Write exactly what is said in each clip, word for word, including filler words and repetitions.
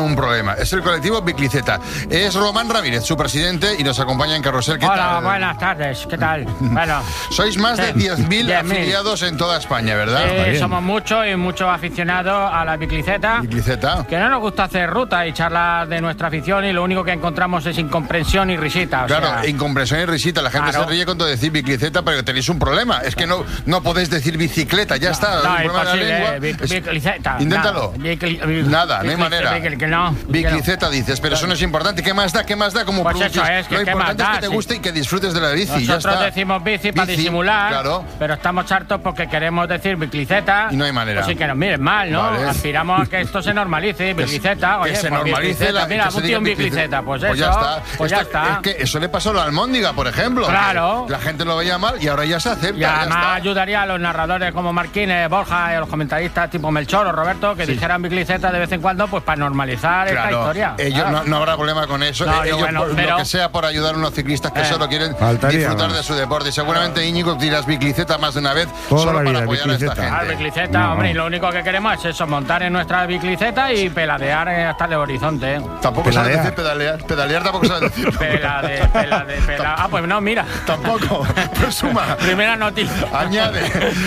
un problema. Es el colectivo Bicicleta. Es Román Ramírez, su presidente, y nos acompaña en Carrusel. ¿Qué Hola, tal? buenas tardes. ¿Qué tal? Bueno, sois más de diez mil afiliados en toda España, ¿verdad? Sí, somos muchos y muchos aficionados a la bicicleta. Bicicleta. Que no nos gusta hacer ruta y charlar de nuestra afición y lo único que encontramos es incomprensión y risita. O claro, sea, incomprensión y risita. La gente claro. se ríe cuando decís bicicleta, pero tenéis un problema. Es que no, no podéis decir bicicleta, ya no, está. No, un problema imposible, de la lengua. Bic, Es... Bicicleta. Inténtalo. Nada, nada, no hay manera. Que no, bicicleta no. dices, pero eso no es importante. ¿Qué más da? ¿Qué más da? Como pues eso es, que lo ¿qué importante más da? es que te guste sí. y que disfrutes de la bici. Nosotros ya está. decimos bici, bici para disimular, claro. pero estamos hartos porque queremos decir bicicleta. Y no hay manera. Así que nos miren mal, ¿no? Vale. Aspiramos a que esto se normalice, bicicleta. Que Oye, se pues normalice bicicleta. la Mira, un tío en bicicleta, pues eso. Pues ya está. Pues ya Esto, está. Es que eso le pasó a la Almóndiga, por ejemplo. Claro. La gente lo veía mal y ahora ya se acepta. Y además ya está. ayudaría a los narradores como Marquines, Borja y a los comentaristas tipo Melchor o Roberto que sí. dijeran bicicleta de vez en cuando, pues para normalizar claro. esta historia. Ellos, claro. no, no habrá problema con eso. No, Ellos, bueno, por, pero... lo que sea por ayudar a unos ciclistas que eh. solo quieren Faltaría, disfrutar ¿no? de su deporte. Y seguramente Íñigo dirás bicicleta más de una vez Toda solo la vida, para apoyar bicicleta. a esta gente. Claro, bicicleta, no. hombre, y lo único que queremos es eso, montar en nuestra bicicleta y peladear hasta el horizonte. ¿eh? Tampoco sabes decir pedalear. Pedalear tampoco sabes decir. Pelade, pelade, pelade. Ah, pues no, mira. Tampoco. Pues suma. Primera noticia. Añade.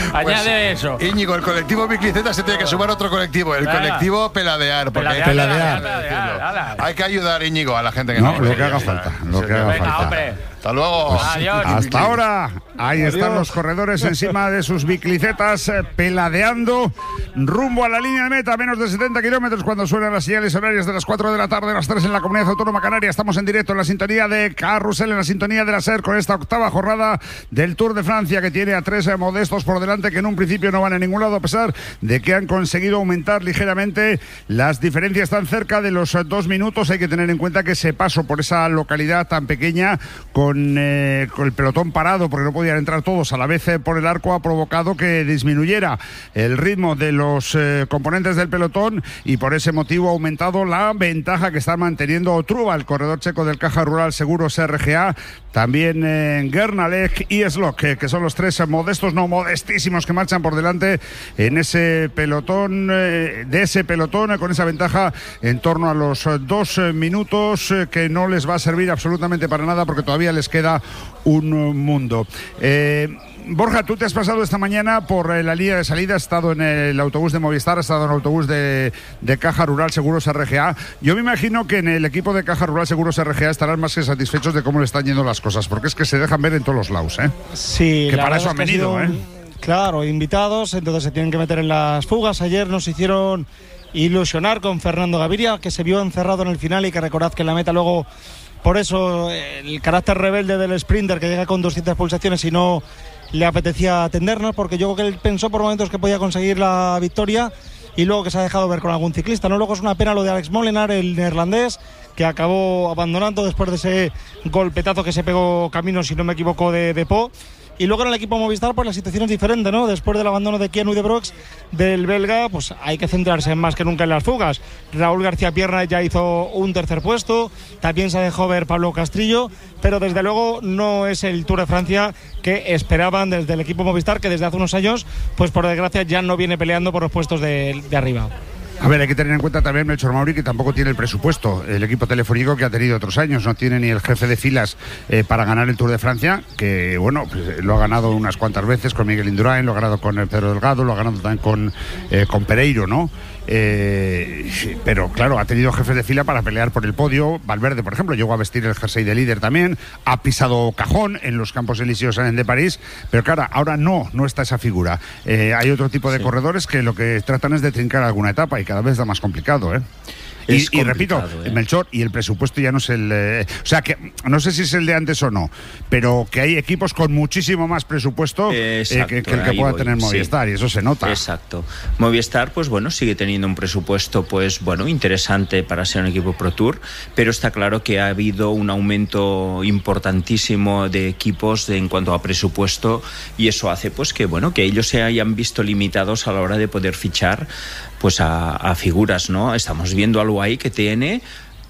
Añade pues, eso. Íñigo, el colectivo bicicleta se tiene que sumar otro colectivo. El Venga. colectivo peladear. Porque Peladear, hay, peladear, peladear, peladear. hay que ayudar, Íñigo, a la gente que no, no lo que haga falta. Lo que haga Venga, falta. hombre. Hasta luego. Pues, adiós. Hasta ahora. Ahí Adiós. están los corredores encima de sus bicicletas, eh, peladeando rumbo a la línea de meta, a menos de setenta kilómetros cuando suenan las señales horarias de las cuatro de la tarde, las tres en la Comunidad Autónoma Canaria. Estamos en directo en la sintonía de Carrusel, en la sintonía de la SER, con esta octava jornada del Tour de Francia, que tiene a tres eh, modestos por delante que en un principio no van a ningún lado, a pesar de que han conseguido aumentar ligeramente. Las diferencias están cerca de los eh, dos minutos. Hay que tener en cuenta que ese paso por esa localidad tan pequeña con, eh, con el pelotón parado, porque no podían entrar todos a la vez eh, por el arco, ha provocado que disminuyera el ritmo de los eh, componentes del pelotón, y por ese motivo ha aumentado la ventaja que está manteniendo Truba, el corredor checo del Caja Rural Seguros R G A, también eh, Gernalek y Slok, eh, que son los tres eh, modestos, no modestísimos, que marchan por delante en ese pelotón, eh, de ese pelotón, eh, con esa ventaja en torno a los eh, dos eh, minutos, eh, que no les va a servir absolutamente para nada, porque todavía les queda un uh, mundo. Eh, Borja, tú te has pasado esta mañana por eh, la línea de salida, has estado en el autobús de Movistar, has estado en el autobús de, de Caja Rural Seguros R G A. Yo me imagino que en el equipo de Caja Rural Seguros R G A estarán más que satisfechos de cómo le están yendo las cosas, porque es que se dejan ver en todos los lados, ¿eh? Sí, que la para verdad eso es han que ha venido, sido ¿eh? un- Claro, invitados, entonces se tienen que meter en las fugas. Ayer nos hicieron ilusionar con Fernando Gaviria, que se vio encerrado en el final, y que recordad que en la meta luego, por eso el carácter rebelde del sprinter, que llega con doscientas pulsaciones y no le apetecía atendernos, porque yo creo que él pensó por momentos que podía conseguir la victoria, y luego que se ha dejado ver con algún ciclista, ¿no? Luego es una pena lo de Alex Molenaar, el neerlandés, que acabó abandonando después de ese golpetazo que se pegó camino, si no me equivoco, de, de Po. Y luego en el equipo Movistar, pues la situación es diferente, ¿no? Después del abandono de Keanu de Brox, del belga, pues hay que centrarse más que nunca en las fugas. Raúl García Pierna ya hizo un tercer puesto, también se dejó ver Pablo Castrillo, pero desde luego no es el Tour de Francia que esperaban desde el equipo Movistar, que desde hace unos años, pues por desgracia ya no viene peleando por los puestos de, de arriba. A ver, hay que tener en cuenta también, Melchor Mauri, que tampoco tiene el presupuesto. El equipo telefónico que ha tenido otros años no tiene ni el jefe de filas eh, para ganar el Tour de Francia, que bueno, pues, lo ha ganado unas cuantas veces con Miguel Indurain, lo ha ganado con el Pedro Delgado, lo ha ganado también con, eh, con Pereiro, ¿no? Eh, pero claro, ha tenido jefes de fila para pelear por el podio. Valverde, por ejemplo, llegó a vestir el jersey de líder también, ha pisado cajón en los Campos Elíseos de París, pero claro, ahora no, no está esa figura. Eh, hay otro tipo de sí. corredores que lo que tratan es de trincar alguna etapa, y cada vez da más complicado, ¿eh? Y, y repito, ¿eh? Melchor, y el presupuesto ya no es el... Eh, o sea, que no sé si es el de antes o no, pero que hay equipos con muchísimo más presupuesto Exacto, eh, que, que el que pueda voy, tener Movistar, sí. Y eso se nota. Exacto. Movistar, pues bueno, sigue teniendo un presupuesto, pues bueno, interesante para ser un equipo Pro Tour, pero está claro que ha habido un aumento importantísimo de equipos de, en cuanto a presupuesto, y eso hace pues que, bueno, que ellos se hayan visto limitados a la hora de poder fichar pues a, a figuras, ¿no? Estamos viendo al U A E que tiene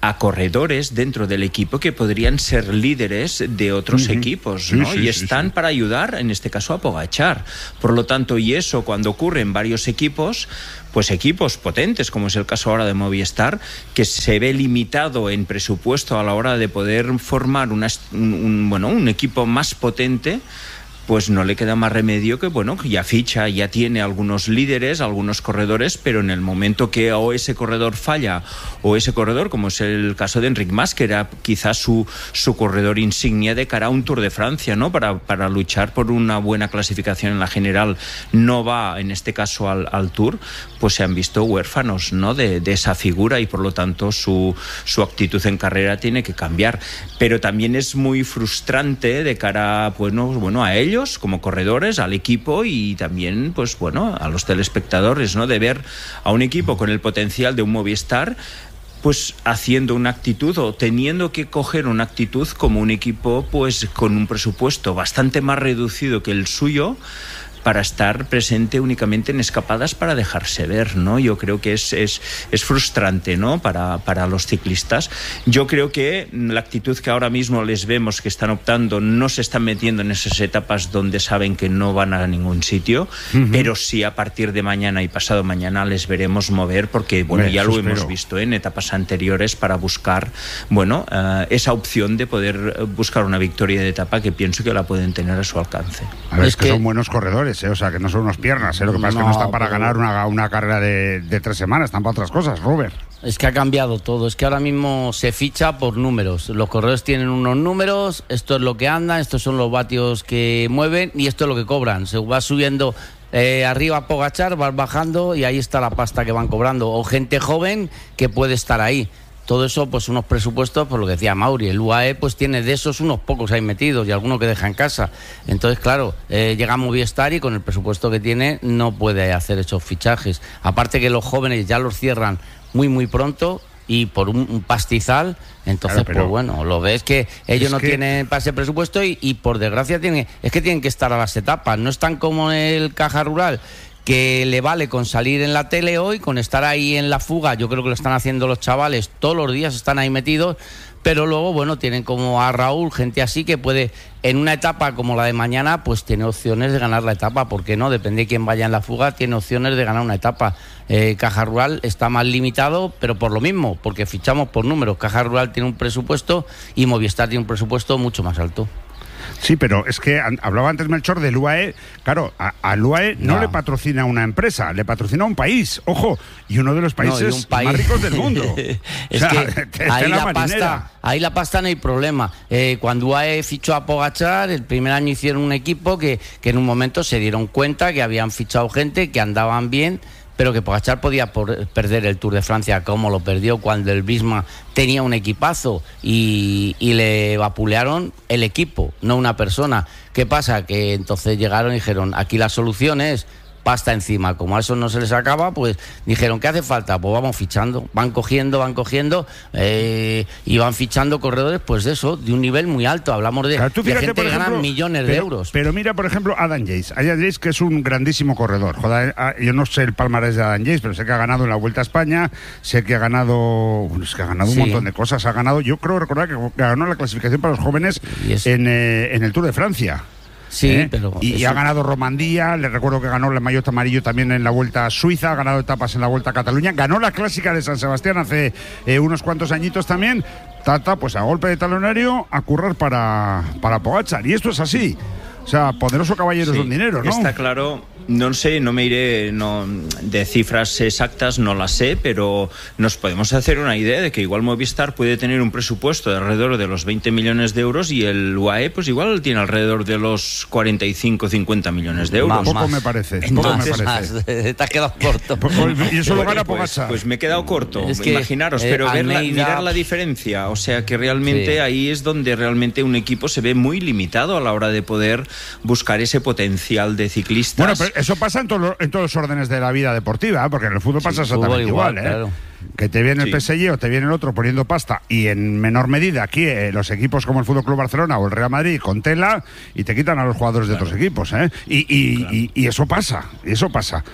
a corredores dentro del equipo que podrían ser líderes de otros uh-huh. equipos, ¿no? Sí, sí, y están sí, sí. para ayudar, en este caso, a Pogačar. Por lo tanto, y eso cuando ocurre en varios equipos, pues equipos potentes, como es el caso ahora de Movistar, que se ve limitado en presupuesto a la hora de poder formar una, un, un, bueno, un equipo más potente, pues no le queda más remedio que, bueno, ya ficha, ya tiene algunos líderes, algunos corredores, pero en el momento que o ese corredor falla o ese corredor, como es el caso de Enric Mas, que era quizás su, su corredor insignia de cara a un Tour de Francia, ¿no? Para, para luchar por una buena clasificación en la general, no va, en este caso, al, al Tour, pues se han visto huérfanos, ¿no? de, de esa figura, y por lo tanto su, su actitud en carrera tiene que cambiar. Pero también es muy frustrante de cara, bueno, bueno a ellos, como corredores, al equipo y también, pues bueno, a los telespectadores, ¿no? De ver a un equipo con el potencial de un Movistar, pues haciendo una actitud o teniendo que coger una actitud como un equipo, pues con un presupuesto bastante más reducido que el suyo, para estar presente únicamente en escapadas para dejarse ver, ¿no? Yo creo que es, es, es frustrante, ¿no? Para, para los ciclistas. Yo creo que la actitud que ahora mismo les vemos que están optando, no se están metiendo en esas etapas donde saben que no van a ningún sitio, uh-huh. pero sí a partir de mañana y pasado mañana les veremos mover, porque bueno, Me, ya lo hemos visto en etapas anteriores, para buscar, bueno, uh, esa opción de poder buscar una victoria de etapa que pienso que la pueden tener a su alcance. A ver, es, es que, que son buenos corredores. O sea, que no son unos piernas, ¿eh? Lo que pasa no, es que no están para pero... ganar una, una carrera de, de tres semanas, están para otras cosas, Robert. Es que ha cambiado todo, es que ahora mismo se ficha por números. Los corredores tienen unos números, esto es lo que anda, estos son los vatios que mueven y esto es lo que cobran. Se va subiendo eh, arriba Pogačar, vas bajando y ahí está la pasta que van cobrando. O gente joven que puede estar ahí. Todo eso, pues unos presupuestos, por lo que decía Mauri, el U A E pues tiene de esos unos pocos ahí metidos y alguno que deja en casa. Entonces, claro, eh, llega Movistar y con el presupuesto que tiene no puede hacer esos fichajes. Aparte que los jóvenes ya los cierran muy, muy pronto y por un, un pastizal. Entonces, claro, pero, pues bueno, lo ves que ellos no que... tienen para ese presupuesto y, y por desgracia tienen, es que tienen que estar a las etapas. No están como en el Caja Rural, que le vale con salir en la tele hoy, con estar ahí en la fuga. Yo creo que lo están haciendo los chavales, todos los días están ahí metidos, pero luego, bueno, tienen como a Raúl, gente así que puede, en una etapa como la de mañana, pues tiene opciones de ganar la etapa, ¿por qué no? Depende de quién vaya en la fuga, tiene opciones de ganar una etapa. Eh, Caja Rural está más limitado, pero por lo mismo, porque fichamos por números. Caja Rural tiene un presupuesto y Movistar tiene un presupuesto mucho más alto. Sí, pero es que hablaba antes Melchor del U A E. Claro, a, al U A E no. no le patrocina una empresa, le patrocina un país, ojo, y uno de los países no, un país... más ricos del mundo. Es o sea, que ahí la, la pasta, ahí la pasta no hay problema. Eh, cuando U A E fichó a Pogačar, el primer año hicieron un equipo que, que en un momento se dieron cuenta que habían fichado gente, que andaban bien, pero que Pogačar podía por perder el Tour de Francia como lo perdió cuando el Visma tenía un equipazo y, y le vapulearon el equipo, no una persona. ¿Qué pasa? Que entonces llegaron y dijeron, aquí la solución es pasta encima. Como a eso no se les acaba, pues dijeron, ¿qué hace falta? Pues vamos fichando, van cogiendo, van cogiendo eh, y van fichando corredores, pues de eso, de un nivel muy alto. Hablamos de, claro, fíjate, de gente que gana millones pero, de euros. Pero mira, por ejemplo, Adam Yates. Adam Yates, que es un grandísimo corredor. Joder, yo no sé el palmarés de Adam Yates, pero sé que ha ganado en la Vuelta a España, sé que ha ganado, bueno, es que ha ganado un sí. montón de cosas. Ha ganado, yo creo recordar que ganó la clasificación para los jóvenes es... en, eh, en el Tour de Francia. Sí, ¿Eh? pero y, y ha ganado Romandía, le recuerdo que ganó el maillot amarillo también en la Vuelta a Suiza, ha ganado etapas en la Vuelta a Cataluña, ganó la Clásica de San Sebastián hace eh, unos cuantos añitos también. Tata, pues a golpe de talonario, a currar para, para Pogačar, y esto es así. O sea, poderoso caballero sí, es un dinero, ¿no? Está claro. No sé, no me iré no, de cifras exactas, no las sé, pero nos podemos hacer una idea de que igual Movistar puede tener un presupuesto de alrededor de los veinte millones de euros y el U A E pues igual tiene alrededor de los cuarenta y cinco, cincuenta millones de euros. Más, poco más. me parece. Poco más, me parece. Más. Te has quedado corto. Y eso lo gana pues, Pogačar. Pues me he quedado corto, es que, imaginaros, eh, pero ver la, Almeida... mirar la diferencia, o sea que realmente sí. ahí es donde realmente un equipo se ve muy limitado a la hora de poder buscar ese potencial de ciclistas. Bueno, pero eso pasa en todos los en todos los órdenes de la vida deportiva, ¿eh? Porque en el fútbol sí, pasa exactamente igual, igual ¿eh? Claro. Que te viene sí. el P S G o te viene el otro poniendo pasta, y en menor medida aquí eh, los equipos como el Fútbol Club Barcelona o el Real Madrid con tela, y te quitan a los jugadores claro. de otros equipos, ¿eh? Y, y, claro. y, y eso pasa, eso pasa.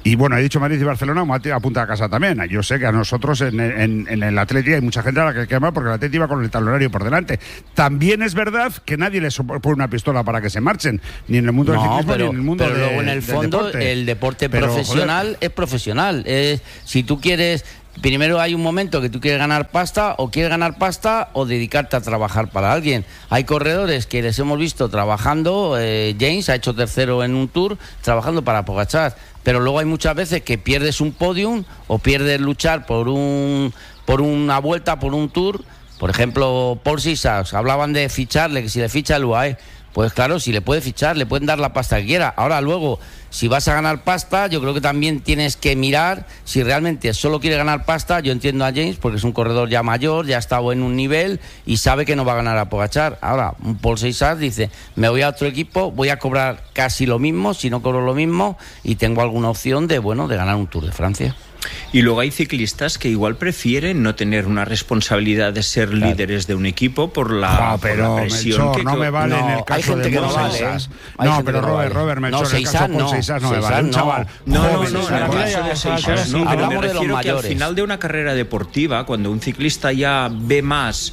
Y bueno, he dicho Madrid y Barcelona, apunta a casa también. Yo sé que a nosotros en, en, en el Atleti hay mucha gente a la que hay que llamar porque el Atleti va con el talonario por delante. También es verdad que nadie les pone una pistola para que se marchen, ni en el mundo no, del ciclismo pero, ni en el mundo pero de, luego en el fondo deporte. el deporte pero, profesional joder. es profesional. Es, si tú quieres... Primero hay un momento que tú quieres ganar pasta, o quieres ganar pasta o dedicarte a trabajar para alguien. Hay corredores que les hemos visto trabajando, eh, James ha hecho tercero en un Tour trabajando para Pogačar, pero luego hay muchas veces que pierdes un podium o pierdes luchar por un por una vuelta, por un Tour. Por ejemplo, Paul Sissas, hablaban de ficharle, que si le ficha el U A E. Pues claro, si le puede fichar, le pueden dar la pasta que quiera. Ahora luego, si vas a ganar pasta, yo creo que también tienes que mirar si realmente solo quiere ganar pasta. Yo entiendo a James porque es un corredor ya mayor, ya ha estado en un nivel y sabe que no va a ganar a Pogačar. Ahora, un Paul Sissas dice, me voy a otro equipo, voy a cobrar casi lo mismo, si no cobro lo mismo, y tengo alguna opción de, bueno, de ganar un Tour de Francia. Y luego hay ciclistas que igual prefieren no tener una responsabilidad de ser claro. líderes de un equipo por la, no, pero, por la presión. Melchor, que no me vale no, en el caso hay gente de que no vale. Sissas. Hay No, pero no Robert, vale. Robert, Melchor, no, el caso Paul Sissas no me vale. Un chaval. No, no, joven, no, no, no, no, no, caso de Sissas, no, pero me refiero que al final de una carrera deportiva, cuando un ciclista ya ve más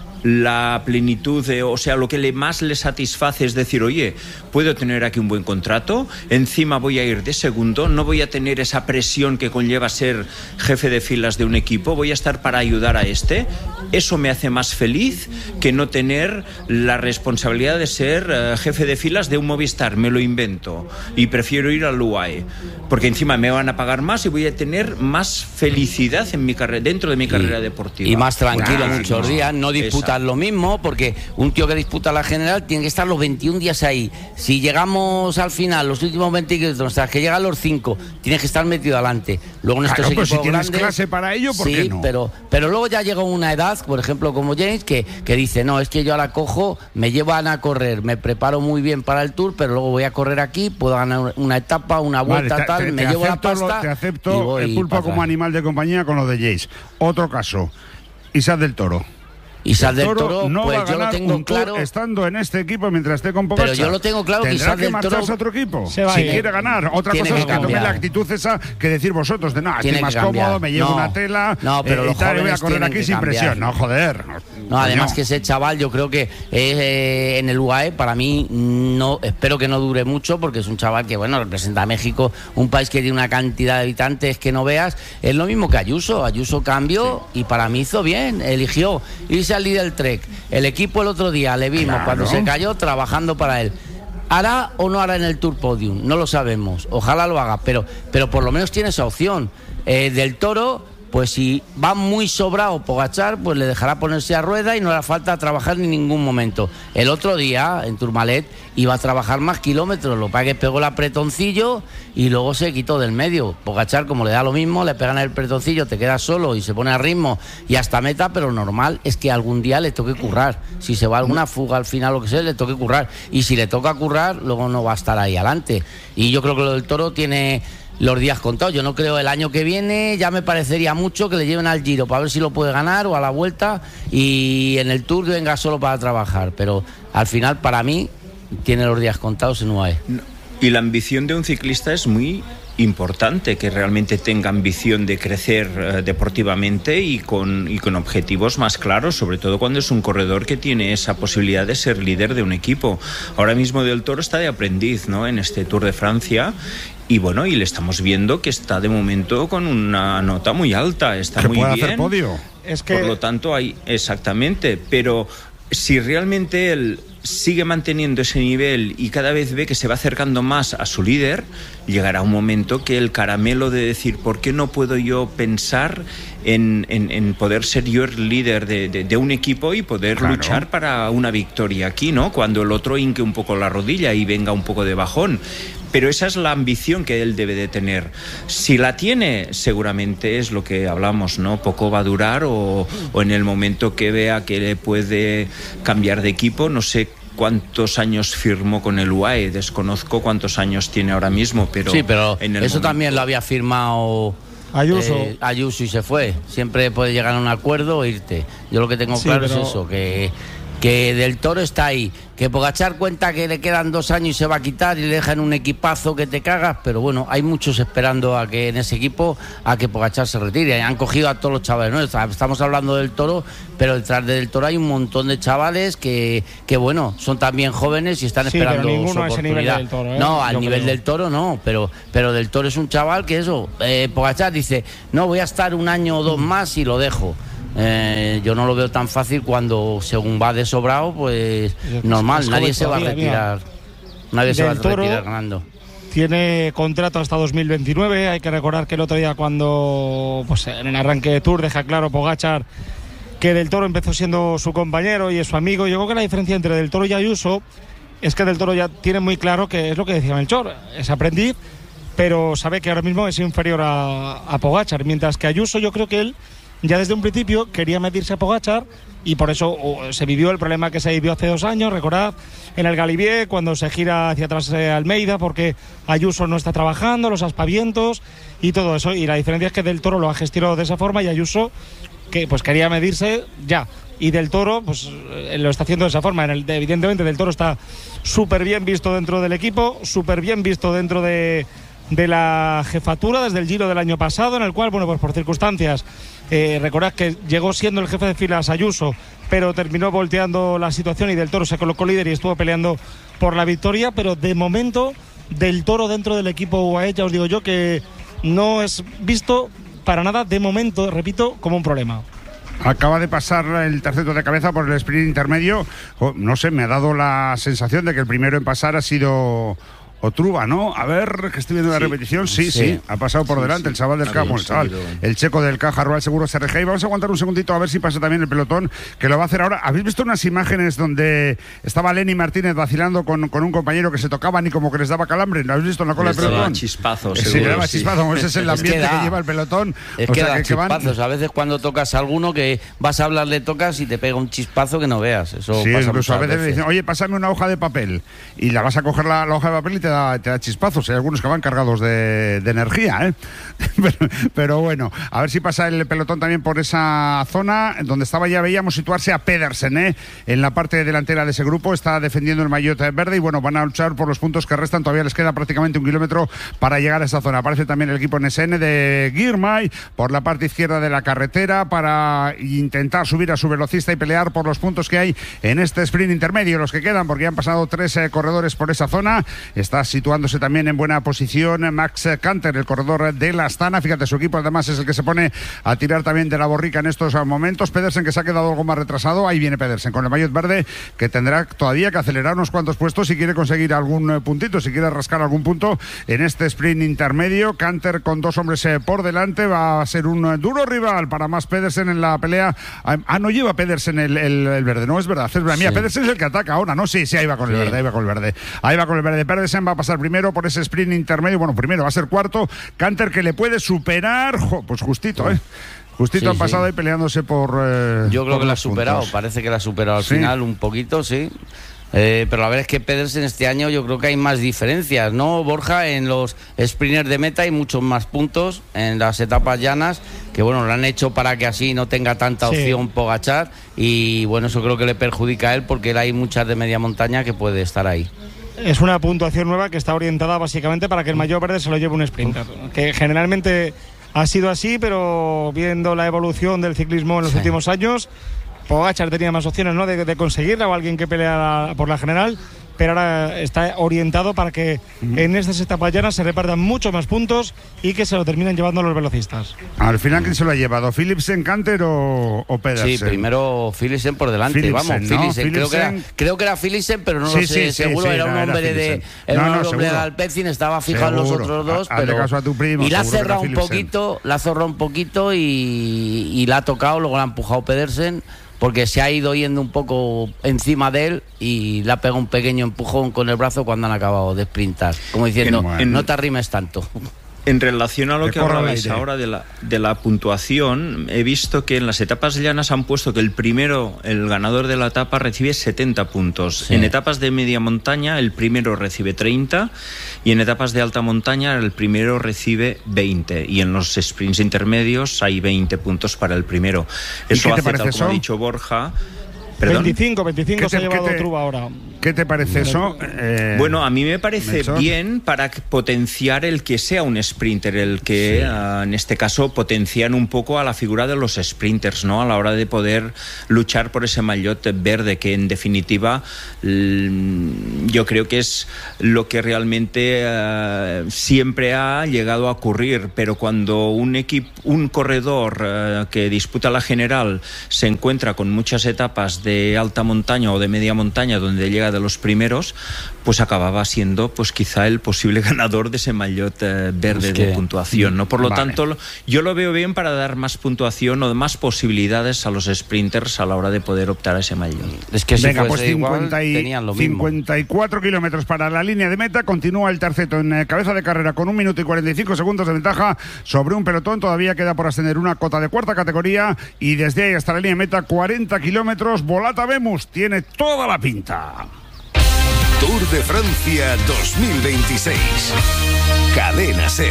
la plenitud, de, o sea, lo que le más le satisface es decir, oye, puedo tener aquí un buen contrato, encima voy a ir de segundo, no voy a tener esa presión que conlleva ser jefe de filas de un equipo, voy a estar para ayudar a este, eso me hace más feliz que no tener la responsabilidad de ser uh, jefe de filas de un Movistar, me lo invento, y prefiero ir al U A E, porque encima me van a pagar más y voy a tener más felicidad en mi carrera, dentro de mi carrera y, deportiva. Y más tranquilo Bueno, muchos no, días, no disputas lo mismo, porque un tío que disputa la general tiene que estar los veintiún días ahí. Si llegamos al final, los últimos veinte kilómetros, hasta que llegan los cinco, tienes que estar metido adelante. Luego en estos claro, equipos pues si grandes, tienes clase para ello, ¿por sí, qué no? pero, pero luego ya llega una edad, por ejemplo, como James, que, que dice, no, es que yo ahora cojo, me llevan a correr, me preparo muy bien para el Tour, pero luego voy a correr aquí, puedo ganar una etapa, una vuelta, vale, te, tal, te, me te llevo acepto, la pasta. Lo, te acepto el pulpo como atrás. Animal de compañía con lo de Jace. Otro caso, Isaac del Toro. Isaac del Toro, Toro, no pues va a yo lo tengo un claro. Estando en este equipo mientras esté con Pogačar. Pero yo lo tengo claro que Tendrá Isaac que del marcharse Toro a otro equipo. Se va si a ir. quiere ganar. Otra Tiene cosa que es que tome la cambiar. actitud esa que decir vosotros de no, estoy Tiene más que cambiar. cómodo, me llevo No, una tela no, pero eh, los y tal, y voy a jóvenes correr tienen aquí que sin cambiar. presión. No, joder. No, además que ese chaval yo creo que eh, en el U A E para mí no, espero que no dure mucho porque es un chaval que bueno representa a México, un país que tiene una cantidad de habitantes que no veas. Es lo mismo que Ayuso, Ayuso cambió sí. y para mí hizo bien, eligió irse al Lidl Trek. El equipo el otro día le vimos claro. cuando se cayó trabajando para él. ¿Hará o no hará en el Tour Podium? No lo sabemos, ojalá lo haga, pero, pero por lo menos tiene esa opción. Eh, del Toro, pues si va muy sobrado Pogačar, pues le dejará ponerse a rueda y no le hará falta trabajar en ningún momento. El otro día, en Tourmalet, iba a trabajar más kilómetros, lo que pasa es que pegó el apretoncillo y luego se quitó del medio. Pogačar, como le da lo mismo, le pegan el apretoncillo, te quedas solo y se pone a ritmo y hasta meta, pero normal es que algún día le toque currar. Si se va alguna fuga al final, lo que sea, le toque currar. Y si le toca currar, luego no va a estar ahí adelante. Y yo creo que lo del Toro tiene los días contados. Yo no creo el año que viene, ya me parecería mucho que le lleven al Giro para ver si lo puede ganar o a la Vuelta y en el Tour venga solo para trabajar, pero al final para mí tiene los días contados en U A E. Y la ambición de un ciclista es muy importante, que realmente tenga ambición de crecer eh, deportivamente y con, y con objetivos más claros, sobre todo cuando es un corredor que tiene esa posibilidad de ser líder de un equipo. Ahora mismo Del Toro está de aprendiz, ¿no?, en este Tour de Francia. Y bueno, y le estamos viendo que está de momento con una nota muy alta, está que muy puede bien. Hacer podio. Es que... Por lo tanto, hay exactamente, pero si realmente él sigue manteniendo ese nivel y cada vez ve que se va acercando más a su líder, llegará un momento que el caramelo de decir, ¿por qué no puedo yo pensar en, en, en poder ser yo el líder de, de, de un equipo y poder claro. luchar para una victoria aquí, ¿no? Cuando el otro hinque un poco la rodilla y venga un poco de bajón. Pero esa es la ambición que él debe de tener. Si la tiene, seguramente es lo que hablamos, ¿no? Poco va a durar o, o en el momento que vea que le puede cambiar de equipo, no sé cuántos años firmó con el U A E, desconozco cuántos años tiene ahora mismo, pero... Sí, pero en el eso momento... también lo había firmado... Ayuso. Eh, Ayuso y se fue. Siempre puede llegar a un acuerdo o irte. Yo lo que tengo sí, claro pero... es eso, que... que Del Toro está ahí, que Pogačar cuenta que le quedan dos años y se va a quitar y le dejan un equipazo que te cagas, pero bueno, hay muchos esperando a que en ese equipo a que Pogačar se retire. Han cogido a todos los chavales, ¿no? Estamos hablando del Toro, pero detrás del Toro hay un montón de chavales que, que bueno, son también jóvenes y están sí, esperando pero ninguno su a ese oportunidad. nivel del Toro, ¿eh? No, al Yo nivel creo. del Toro no, pero, pero del Toro es un chaval que eso, eh, Pogačar dice, no, voy a estar un año o dos más y lo dejo. Eh, yo no lo veo tan fácil cuando según va de sobrado, pues normal, es nadie se va a todavía, retirar, nadie se va a Del Toro retirar ganando. Tiene contrato hasta dos mil veintinueve. Hay que recordar que el otro día, cuando pues en el arranque de Tour, deja claro Pogačar que Del Toro empezó siendo su compañero y es su amigo. Yo creo que la diferencia entre Del Toro y Ayuso es que Del Toro ya tiene muy claro que es lo que decía Melchor, es aprendiz, pero sabe que ahora mismo es inferior a, a Pogačar, mientras que Ayuso, yo creo que él ya desde un principio quería medirse a Pogačar y por eso oh, se vivió el problema que se vivió hace dos años, recordad, en el Galibier, cuando se gira hacia atrás eh, Almeida, porque Ayuso no está trabajando, los aspavientos y todo eso, y la diferencia es que Del Toro lo ha gestionado de esa forma y Ayuso que pues quería medirse ya, y Del Toro pues eh, lo está haciendo de esa forma. En el, evidentemente Del Toro está súper bien visto dentro del equipo, súper bien visto dentro de de la jefatura desde el Giro del año pasado, en el cual, bueno, pues por circunstancias, eh, recordad que llegó siendo el jefe de filas Ayuso, pero terminó volteando la situación y Del Toro se colocó líder y estuvo peleando por la victoria, pero de momento Del Toro dentro del equipo U A E, ya os digo yo que no es visto para nada de momento, repito, como un problema. Acaba de pasar el terceto de cabeza por el sprint intermedio. Oh, no sé, me ha dado la sensación de que el primero en pasar ha sido Otruba, ¿no? A ver, que estoy viendo la sí, repetición. Sí, sí, sí, ha pasado por sí, delante sí. el chaval del Ha Caja, el chaval, el checo del Caja Rural Seguros R G. Y vamos a aguantar un segundito a ver si pasa también el pelotón, que lo va a hacer ahora. ¿Habéis visto unas imágenes donde estaba Lenny Martínez vacilando con, con un compañero que se tocaban y como que les daba calambre? ¿Lo habéis visto en la cola Les del daba pelotón? chispazos, Sí, seguro, le daba sí. chispazos. Ese es el Es que ambiente que, da. lleva el pelotón. Es O que sea, da que, que van... chispazos, a veces cuando tocas a alguno que vas a hablar, le tocas y te pega un chispazo que no veas. Eso Sí, pasa incluso a muchas veces le veces. dicen, oye, pásame una hoja de papel. Y la vas a coger la, la hoja de papel y te da, te da chispazos. Hay algunos que van cargados de, de energía, ¿eh? pero, pero bueno, a ver si pasa el pelotón también por esa zona, donde estaba ya veíamos situarse a Pedersen, ¿eh? En la parte delantera de ese grupo, está defendiendo el maillot verde y bueno, van a luchar por los puntos que restan. Todavía les queda prácticamente un kilómetro para llegar a esa zona. Aparece también el equipo N S N de Girmay por la parte izquierda de la carretera para intentar subir a su velocista y pelear por los puntos que hay en este sprint intermedio, los que quedan, porque han pasado tres eh, corredores por esa zona. Está situándose también en buena posición Max Canter, el corredor de la Astana. Fíjate, su equipo además es el que se pone a tirar también de la borrica en estos momentos. Pedersen, que se ha quedado algo más retrasado. Ahí viene Pedersen con el maillot verde, que tendrá todavía que acelerar unos cuantos puestos si quiere conseguir algún puntito, si quiere rascar algún punto en este sprint intermedio. Canter con dos hombres eh, por delante va a ser un eh, duro rival para más Pedersen en la pelea. Ah, no lleva Pedersen el, el, el verde, no es verdad, es verdad. Mira, sí. Pedersen es el que ataca ahora, ¿no? Sí, sí, ahí va con el sí. verde, ahí va con el verde. Ahí va con el verde. Pedersen va a pasar primero por ese sprint intermedio. Bueno, primero va a ser cuarto. Canter, que le puede superar, jo, pues justito, ¿eh? Justito sí, han pasado sí. ahí peleándose por. Eh, Yo creo por que la ha superado, puntos. Parece que la ha superado al sí. final un poquito, sí. Eh, pero la verdad es que Pedersen este año yo creo que hay más diferencias, ¿no, Borja? En los sprinters de meta hay muchos más puntos en las etapas llanas, que bueno, lo han hecho para que así no tenga tanta sí. opción Pogačar, y bueno, eso creo que le perjudica a él porque él hay muchas de media montaña que puede estar ahí. Es una puntuación nueva que está orientada básicamente para que el maillot verde se lo lleve un sprinter, que generalmente ha sido así, pero viendo la evolución del ciclismo en los sí. últimos años, Pogačar tenía más opciones, ¿no?, de, de conseguirla, o alguien que peleara por la general, pero ahora está orientado para que uh-huh. en estas etapas llanas se repartan mucho más puntos y que se lo terminen llevando los velocistas. Al final, ¿quién se lo ha llevado? ¿Philipsen, Canter o, o Pedersen? Sí, primero Philipsen por delante, Philipsen, vamos, ¿no? Philipsen. Creo, que era, creo que era Philipsen, pero no sí, lo sé, sí, seguro, sí, era, un hombre de, era no, un no, hombre de Alpecin, estaba fijado en los otros dos, Hazle pero caso a tu primo, y la ha cerrado un poquito, la ha cerrado un poquito y, y la ha tocado, luego la ha empujado Pedersen, porque se ha ido yendo un poco encima de él y le ha pegado un pequeño empujón con el brazo cuando han acabado de sprintar, como diciendo, en, en, no te arrimes tanto. En relación a lo que hablabais ahora de la, de la puntuación, he visto que en las etapas llanas han puesto que el primero, el ganador de la etapa, recibe setenta puntos. Sí. En etapas de media montaña, el primero recibe treinta, y en etapas de alta montaña, el primero recibe veinte. Y en los sprints intermedios hay veinte puntos para el primero. Eso hace, tal como ha dicho Borja, ¿Perdón? veinticinco, veinticinco se ha llevado te, Truba ahora. ¿Qué te parece eso? Eh, bueno, a mí me parece Melchor. bien para potenciar el que sea un sprinter, el que sí. uh, en este caso potencian un poco a la figura de los sprinters, ¿no? A la hora de poder luchar por ese maillot verde, que en definitiva l- yo creo que es lo que realmente uh, siempre ha llegado a ocurrir, pero cuando un equipo, un corredor uh, que disputa la general se encuentra con muchas etapas de alta montaña o de media montaña donde llega de los primeros, pues acababa siendo pues quizá el posible ganador de ese maillot eh, verde es que, de puntuación, ¿no? Por lo vale. tanto, yo lo veo bien para dar más puntuación o más posibilidades a los sprinters a la hora de poder optar a ese maillot. Es que si Venga, fuese pues cincuenta igual, y, tenían lo mismo. cincuenta y cuatro kilómetros para la línea de meta. Continúa el terceto en eh, cabeza de carrera con un minuto y cuarenta y cinco segundos de ventaja sobre un pelotón. Todavía queda por ascender una cota de cuarta categoría y desde ahí hasta la línea de meta cuarenta kilómetros. Volata Vemus tiene toda la pinta. Tour de Francia dos mil veintiséis. Cadena SER.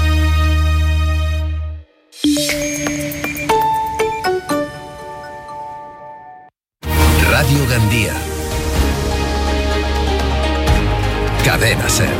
Radio Gandía. Cadena SER.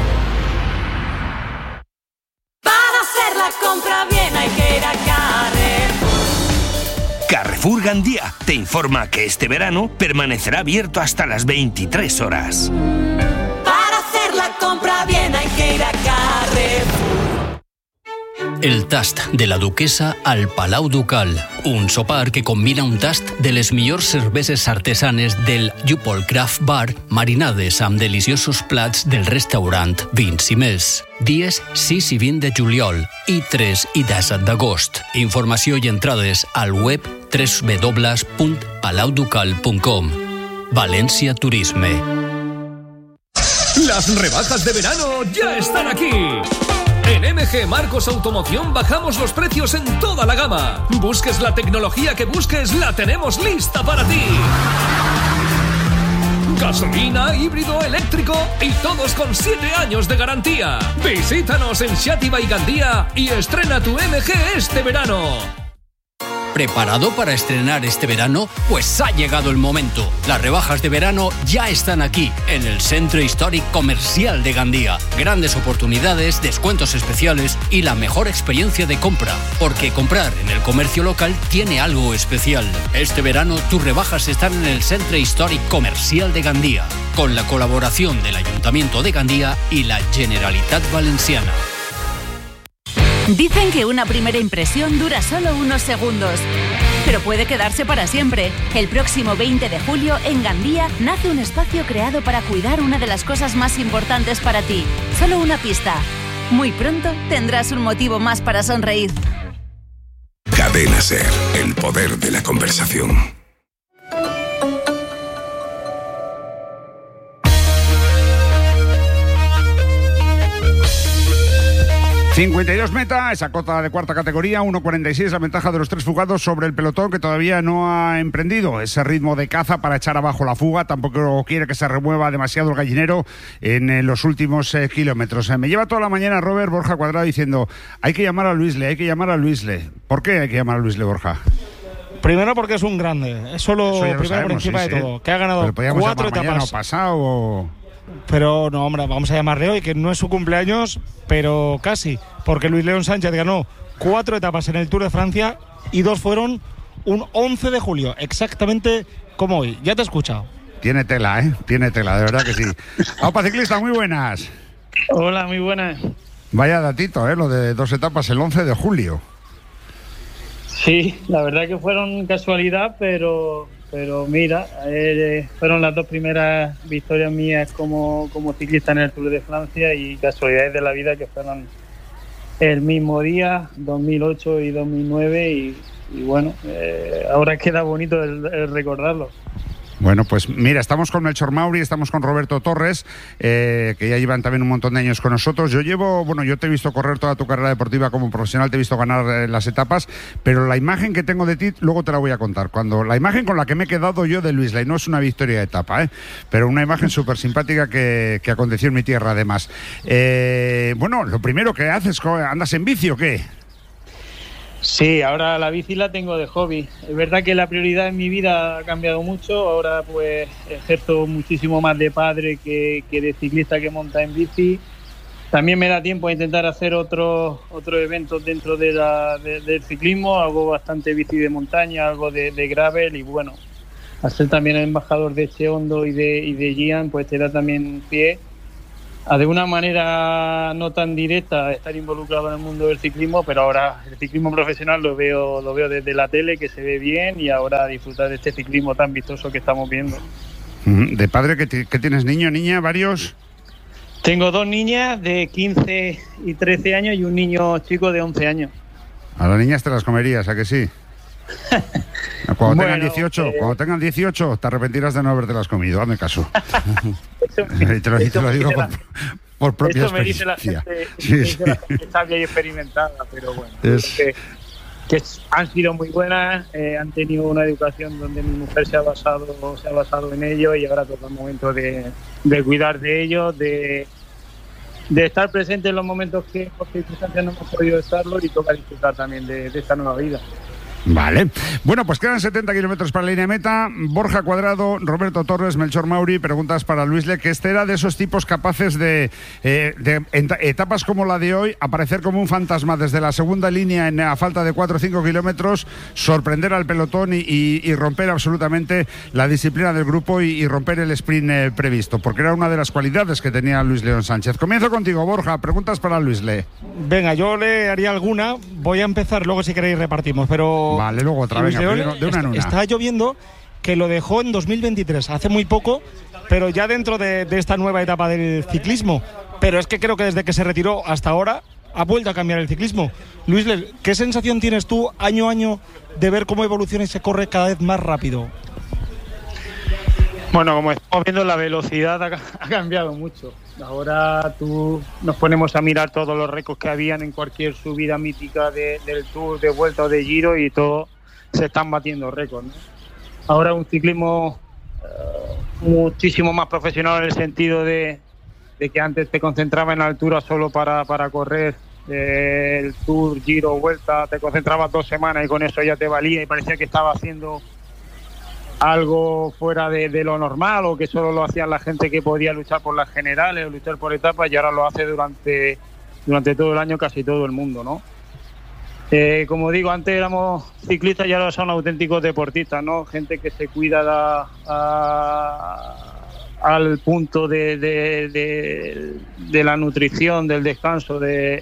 Para hacer la compra bien hay que ir a Carrefour. Carrefour Gandía te informa que este verano permanecerá abierto hasta las veintitrés horas. Para hacer la compra bien hay que ir a Carrefour. El tast de la duquesa al Palau Ducal. Un sopar que combina un tast de les millors cerveses artesanes del Jupol Craft Bar marinades amb deliciosos plats del restaurant Vins i Més. Dies sis i vint de juliol i tres i disset d'agost. Informació i entrades al web w w w punt palau ducal punt com. Valencia Turisme. Las rebajas de verano ya están aquí. En M G Marcos Automoción bajamos los precios en toda la gama. Busques la tecnología que busques, la tenemos lista para ti. Gasolina, híbrido, eléctrico y todos con siete años de garantía. Visítanos en Xàtiva y Gandía y estrena tu M G este verano. ¿Preparado para estrenar este verano? Pues ha llegado el momento. Las rebajas de verano ya están aquí, en el Centro Históric Comercial de Gandía. Grandes oportunidades, descuentos especiales y la mejor experiencia de compra. Porque comprar en el comercio local tiene algo especial. Este verano tus rebajas están en el Centro Históric Comercial de Gandía, con la colaboración del Ayuntamiento de Gandía y la Generalitat Valenciana. Dicen que una primera impresión dura solo unos segundos, pero puede quedarse para siempre. El próximo veinte de julio, en Gandía, nace un espacio creado para cuidar una de las cosas más importantes para ti. Solo una pista. Muy pronto tendrás un motivo más para sonreír. Cadena SER, el poder de la conversación. cincuenta y dos meta, esa cota de cuarta categoría, uno cuarenta y seis la ventaja de los tres fugados sobre el pelotón que todavía no ha emprendido ese ritmo de caza para echar abajo la fuga, tampoco quiere que se remueva demasiado el gallinero en eh, los últimos eh, kilómetros. Eh, me lleva toda la mañana Robert Borja Cuadrado diciendo, hay que llamar a Luisle, hay que llamar a Luisle. ¿Por qué hay que llamar a Luisle, Borja? Primero porque es un grande, eso lo Eso primero sabemos, por encima sí, de sí. todo, que ha ganado cuatro etapas. O pasado o... Pero no, hombre, vamos a llamarle hoy, que no es su cumpleaños, pero casi, porque Luis León Sánchez ganó cuatro etapas en el Tour de Francia y dos fueron un once de julio, exactamente como hoy. Ya te he escuchado. Tiene tela, ¿eh? Tiene tela, de verdad que sí. Aupa Ciclista, muy buenas. Hola, muy buenas. Vaya datito, ¿eh? Lo de dos etapas el once de julio. Sí, la verdad que fueron casualidad, pero... Pero mira, eh, fueron las dos primeras victorias mías como, como ciclista en el Tour de Francia y casualidades de la vida que fueron el mismo día, dos mil ocho y dos mil nueve y, y bueno, eh, ahora queda bonito el, el recordarlo. Bueno, pues mira, estamos con Melchor Mauri, estamos con Roberto Torres, eh, que ya llevan también un montón de años con nosotros. Yo llevo, bueno, yo te he visto correr toda tu carrera deportiva como profesional, te he visto ganar eh, las etapas, pero la imagen que tengo de ti, luego te la voy a contar. Cuando la imagen con la que me he quedado yo de Luisle, no es una victoria de etapa, ¿eh? Pero una imagen súper simpática que, que aconteció en mi tierra, además. Eh, bueno, lo primero que haces, ¿andas en bici o qué? Sí, ahora la bici la tengo de hobby. Es verdad que la prioridad en mi vida ha cambiado mucho. Ahora pues ejerzo muchísimo más de padre que, que de ciclista que monta en bici. También me da tiempo a intentar hacer otros otros eventos dentro de la, de, del ciclismo. Hago bastante bici de montaña, algo de, de gravel y bueno, al ser también el embajador de Cheondo y de, y de Gian, pues te da también pie a de una manera no tan directa estar involucrado en el mundo del ciclismo, pero ahora el ciclismo profesional lo veo lo veo desde la tele, que se ve bien, y ahora disfrutar de este ciclismo tan vistoso que estamos viendo. ¿De padre qué, qué tienes, niño, niña, varios? Tengo dos niñas de quince y trece años y un niño chico de once años. A las niñas te las comerías, ¿a que sí? Cuando Bueno, tengan dieciocho, eh... cuando tengan dieciocho, te arrepentirás de no habértelas comido, hazme caso. Y te lo, te lo digo por, por propia eso me dice experiencia. la gente, Sí, me dice sí. la gente sabia y experimentada, pero bueno, Es... que, que han sido muy buenas, eh, han tenido una educación donde mi mujer se ha basado se ha basado en ello, y ahora toca el momento de, de cuidar de ellos, de, de estar presente en los momentos que por circunstancias no hemos podido estarlo, y toca disfrutar también de, de esta nueva vida. Vale. Bueno, pues quedan setenta kilómetros para la línea de meta. Borja Cuadrado, Roberto Torres, Melchor Mauri. Preguntas para Luisle, que este era de esos tipos capaces de, eh, de en etapas como la de hoy, aparecer como un fantasma desde la segunda línea en, a falta de cuatro o cinco kilómetros, sorprender al pelotón y, y, y romper absolutamente la disciplina del grupo y, y romper el sprint eh, previsto, porque era una de las cualidades que tenía Luis León Sánchez. Comienzo contigo, Borja. Preguntas para Luisle. Venga, yo le haría alguna. Voy a empezar, luego si queréis repartimos, pero... Vale, luego otra, Luis venga, León, primero, de una en una. Está lloviendo, que lo dejó en dos mil veintitrés, hace muy poco, pero ya dentro de, de esta nueva etapa del ciclismo. Pero es que creo que desde que se retiró hasta ahora ha vuelto a cambiar el ciclismo. Luis, ¿qué sensación tienes tú año a año de ver cómo evoluciona y se corre cada vez más rápido? Bueno, como estamos viendo, la velocidad ha, ha cambiado mucho. Ahora tú nos ponemos a mirar todos los récords que habían en cualquier subida mítica de, del Tour, de Vuelta o de Giro, y todos se están batiendo récords, ¿no? Ahora un ciclismo uh, muchísimo más profesional, en el sentido de, de que antes te concentraba en altura solo para, para correr eh, el Tour, Giro, Vuelta, te concentrabas dos semanas y con eso ya te valía, y parecía que estaba haciendo algo fuera de, de lo normal, o que solo lo hacían la gente que podía luchar por las generales o luchar por etapas, y ahora lo hace durante durante todo el año casi todo el mundo, ¿no? Eh, como digo, antes éramos ciclistas y ahora son auténticos deportistas, ¿no? Gente que se cuida da, a, al punto de, de, de, de la nutrición, del descanso, de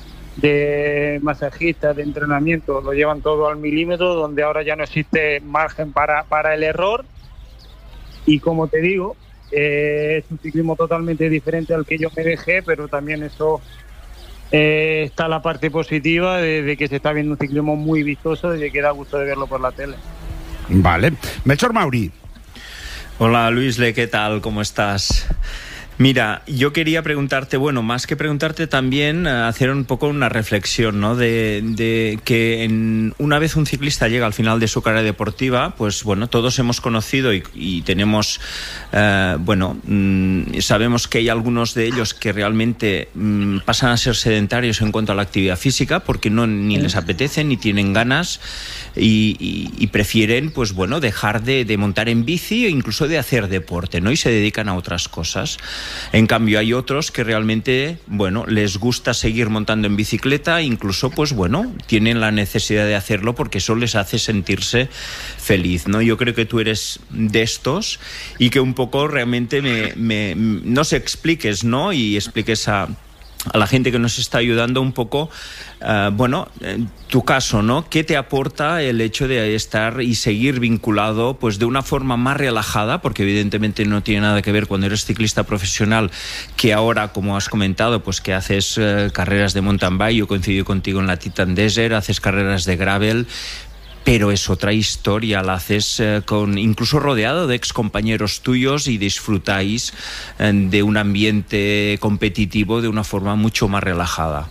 de masajistas, de entrenamiento, lo llevan todo al milímetro, donde ahora ya no existe margen para, para el error. Y como te digo, eh, es un ciclismo totalmente diferente al que yo me dejé, pero también eso eh, está la parte positiva de, de que se está viendo un ciclismo muy vistoso y de que da gusto de verlo por la tele. Vale. Melchor Mauri. Hola Luisle, ¿qué tal? ¿Cómo estás? Mira, yo quería preguntarte, bueno, más que preguntarte también, uh, hacer un poco una reflexión, ¿no? De, de que en, una vez un ciclista llega al final de su carrera deportiva, pues bueno, todos hemos conocido y, y tenemos, uh, bueno, mmm, sabemos que hay algunos de ellos que realmente mmm, pasan a ser sedentarios en cuanto a la actividad física, porque no ni les apetece ni tienen ganas y, y, y prefieren, pues bueno, dejar de, de montar en bici o incluso de hacer deporte, ¿no? Y se dedican a otras cosas. En cambio hay otros que realmente, bueno, les gusta seguir montando en bicicleta, incluso pues bueno, tienen la necesidad de hacerlo porque eso les hace sentirse feliz, ¿no? Yo creo que tú eres de estos y que un poco realmente me, me nos expliques, ¿no? Y expliques a a la gente que nos está ayudando un poco, uh, bueno, en tu caso, ¿no? ¿Qué te aporta el hecho de estar y seguir vinculado, pues de una forma más relajada? Porque evidentemente no tiene nada que ver cuando eres ciclista profesional, que ahora, como has comentado, pues que haces uh, carreras de mountain bike. Yo coincido contigo en la Titan Desert, haces carreras de gravel, pero es otra historia, la haces eh, con incluso rodeado de ex compañeros tuyos y disfrutáis eh, de un ambiente competitivo de una forma mucho más relajada.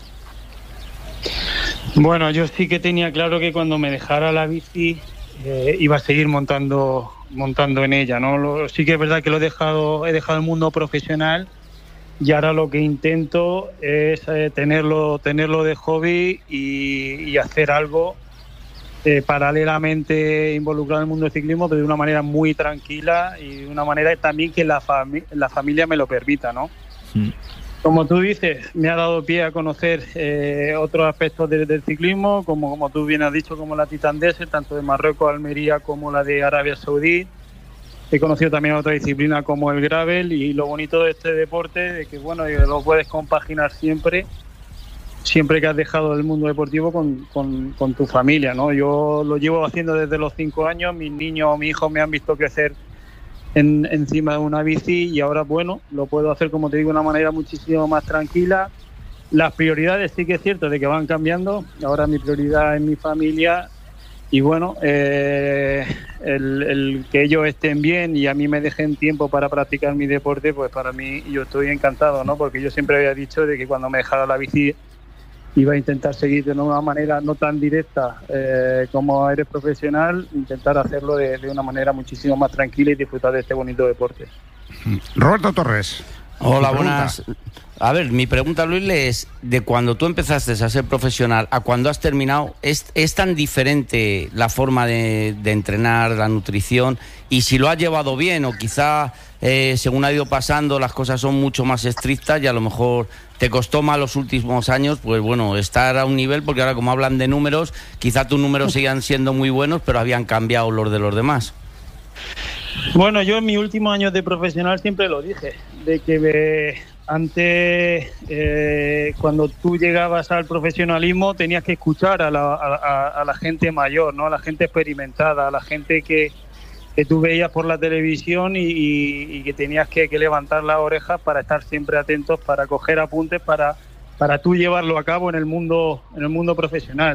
Bueno, yo sí que tenía claro que cuando me dejara la bici eh, iba a seguir montando montando en ella, ¿no? Lo, sí que es verdad que lo he dejado he dejado el mundo profesional y ahora lo que intento es eh, tenerlo, tenerlo de hobby y, y hacer algo eh, paralelamente involucrado en el mundo del ciclismo, pero de una manera muy tranquila y de una manera también que la, fami- la familia me lo permita, ¿no? Mm. Como tú dices, me ha dado pie a conocer eh, otros aspectos de, del ciclismo, como, como tú bien has dicho, como la Titan Desert, tanto de Marruecos, Almería, como la de Arabia Saudí. He conocido también otra disciplina como el gravel, y lo bonito de este deporte de que bueno, lo puedes compaginar siempre, siempre que has dejado el mundo deportivo con, con, con tu familia, ¿no? Yo lo llevo haciendo desde los cinco años, mis niños, mis hijos me han visto crecer En, encima de una bici, y ahora bueno, lo puedo hacer, como te digo, de una manera muchísimo más tranquila. Las prioridades sí que es cierto de que van cambiando. Ahora mi prioridad es mi familia, y bueno, eh, el, el que ellos estén bien y a mí me dejen tiempo para practicar mi deporte, pues para mí yo estoy encantado, ¿no? Porque yo siempre había dicho de que cuando me dejara la bici iba a intentar seguir de una manera no tan directa eh, como eres profesional, intentar hacerlo de, de una manera muchísimo más tranquila y disfrutar de este bonito deporte. Roberto Torres. Hola, buenas. A ver, mi pregunta, Luis, es de cuando tú empezaste a ser profesional a cuando has terminado, ¿es, es tan diferente la forma de, de entrenar, la nutrición? Y si lo has llevado bien, o quizá eh, según ha ido pasando las cosas son mucho más estrictas y a lo mejor te costó más los últimos años, pues bueno, estar a un nivel, porque ahora como hablan de números, quizá tus números sigan siendo muy buenos, pero habían cambiado los de los demás. Bueno, yo en mis últimos años de profesional siempre lo dije, de que eh, antes, eh, cuando tú llegabas al profesionalismo, tenías que escuchar a la, a, a la gente mayor, ¿no? A la gente experimentada, a la gente que, que tú veías por la televisión y, y, y que tenías que, que levantar las orejas para estar siempre atentos, para coger apuntes, para, para tú llevarlo a cabo en el mundo, en el mundo profesional.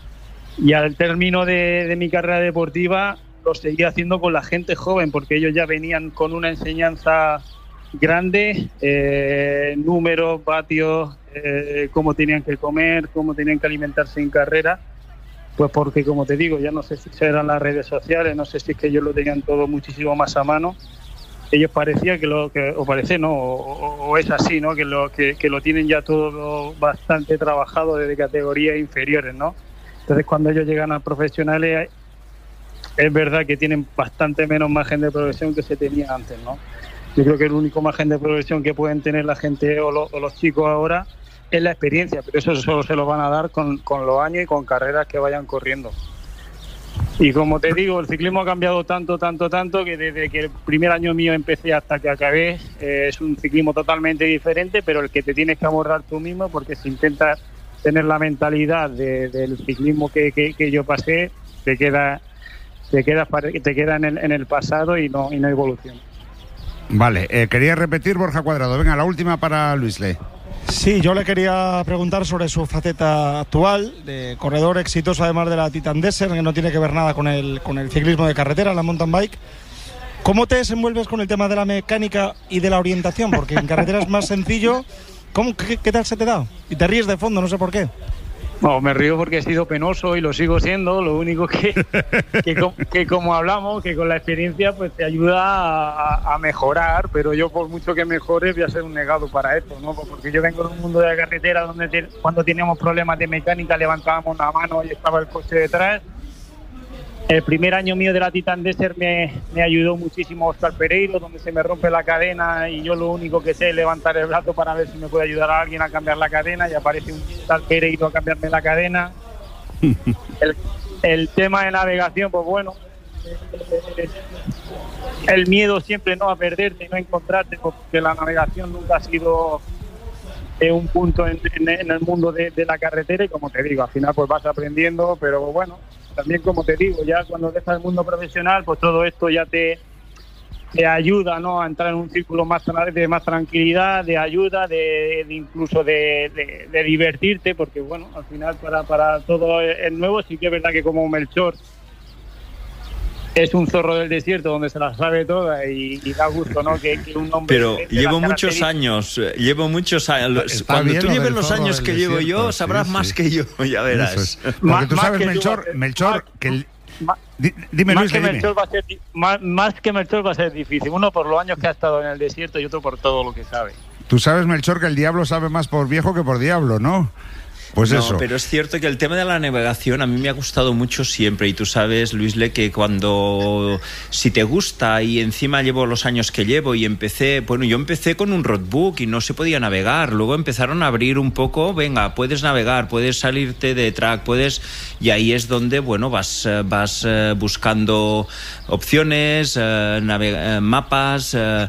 Y al término de, de mi carrera deportiva lo seguía haciendo con la gente joven, porque ellos ya venían con una enseñanza grande, eh, números, vatios, eh, cómo tenían que comer, cómo tenían que alimentarse en carrera, pues porque, como te digo, ya no sé si eran las redes sociales, no sé si es que ellos lo tenían todo muchísimo más a mano. Ellos parecía que lo que o parece no o, o es así, ¿no? Que lo que, que lo tienen ya todo bastante trabajado desde categorías inferiores, ¿no? Entonces, cuando ellos llegan a profesionales, es verdad que tienen bastante menos margen de progresión que se tenía antes, ¿no? Yo creo que el único margen de progresión que pueden tener la gente o, lo, o los chicos ahora es la experiencia, pero eso solo se lo van a dar con, con los años y con carreras que vayan corriendo. Y como te digo, el ciclismo ha cambiado tanto, tanto, tanto, que desde que el primer año mío empecé hasta que acabé, eh, es un ciclismo totalmente diferente, pero el que te tienes que amorrar tú mismo, porque si intentas tener la mentalidad de, del ciclismo que, que, que yo pasé, te queda... te queda, te queda en, el, en el pasado y no, y no evoluciona. Vale, eh, quería repetir, Borja Cuadrado. Venga, la última para Luis Le. Sí, yo le quería preguntar sobre su faceta actual de corredor exitoso, además de la Titan Desert, que no tiene que ver nada con el, con el ciclismo de carretera, la mountain bike. ¿Cómo te desenvuelves con el tema de la mecánica y de la orientación? Porque en carretera es más sencillo. ¿Cómo, qué, ¿Qué tal se te da? Y te ríes de fondo, no sé por qué. No, me río porque he sido penoso y lo sigo siendo. Lo único que, que, que como hablamos, que con la experiencia pues te ayuda a, a mejorar, pero yo por mucho que mejore voy a ser un negado para esto, ¿no? Porque yo vengo de un mundo de la carretera donde te, cuando teníamos problemas de mecánica levantábamos la mano y estaba el coche detrás. El primer año mío de la Titan Desert me, me ayudó muchísimo Oscar Pereiro, donde se me rompe la cadena y yo lo único que sé es levantar el brazo para ver si me puede ayudar a alguien a cambiar la cadena, y aparece un tal Pereiro a cambiarme la cadena. El, el tema de navegación, pues bueno, eh, el miedo siempre no a perderte y no a encontrarte, porque la navegación nunca ha sido eh, un punto en, en, en el mundo de, de la carretera, y como te digo, al final pues vas aprendiendo, pero bueno, también como te digo, ya cuando dejas el mundo profesional, pues todo esto ya te, te ayuda, ¿no?, a entrar en un círculo más de más tranquilidad, de ayuda, de, de incluso de, de, de divertirte, porque bueno, al final para, para todo el nuevo sí que es verdad que como Melchor es un zorro del desierto donde se la sabe toda y, y da gusto, ¿no?, que, que un hombre... Pero llevo muchos años, llevo muchos años. Está Cuando tú lleves lo los años que llevo desierto, yo, sabrás sí, más sí. que yo, ya verás. Es. Porque Más- tú más sabes, que Melchor, yo, Melchor, más- que... El... más- Di- Dime, más Luis, que dime. Melchor va a ser di- más, más que Melchor va a ser difícil, uno por los años que ha estado en el desierto y otro por todo lo que sabe. Tú sabes, Melchor, que el diablo sabe más por viejo que por diablo, ¿no? Pues no, eso. Pero es cierto que el tema de la navegación a mí me ha gustado mucho siempre, y tú sabes, Luisle, que cuando, si te gusta, y encima llevo los años que llevo y empecé, bueno, yo empecé con un roadbook y no se podía navegar, luego empezaron a abrir un poco, venga, puedes navegar, puedes salirte de track, puedes, y ahí es donde, bueno, vas, vas uh, buscando opciones, uh, navega- uh, mapas, uh,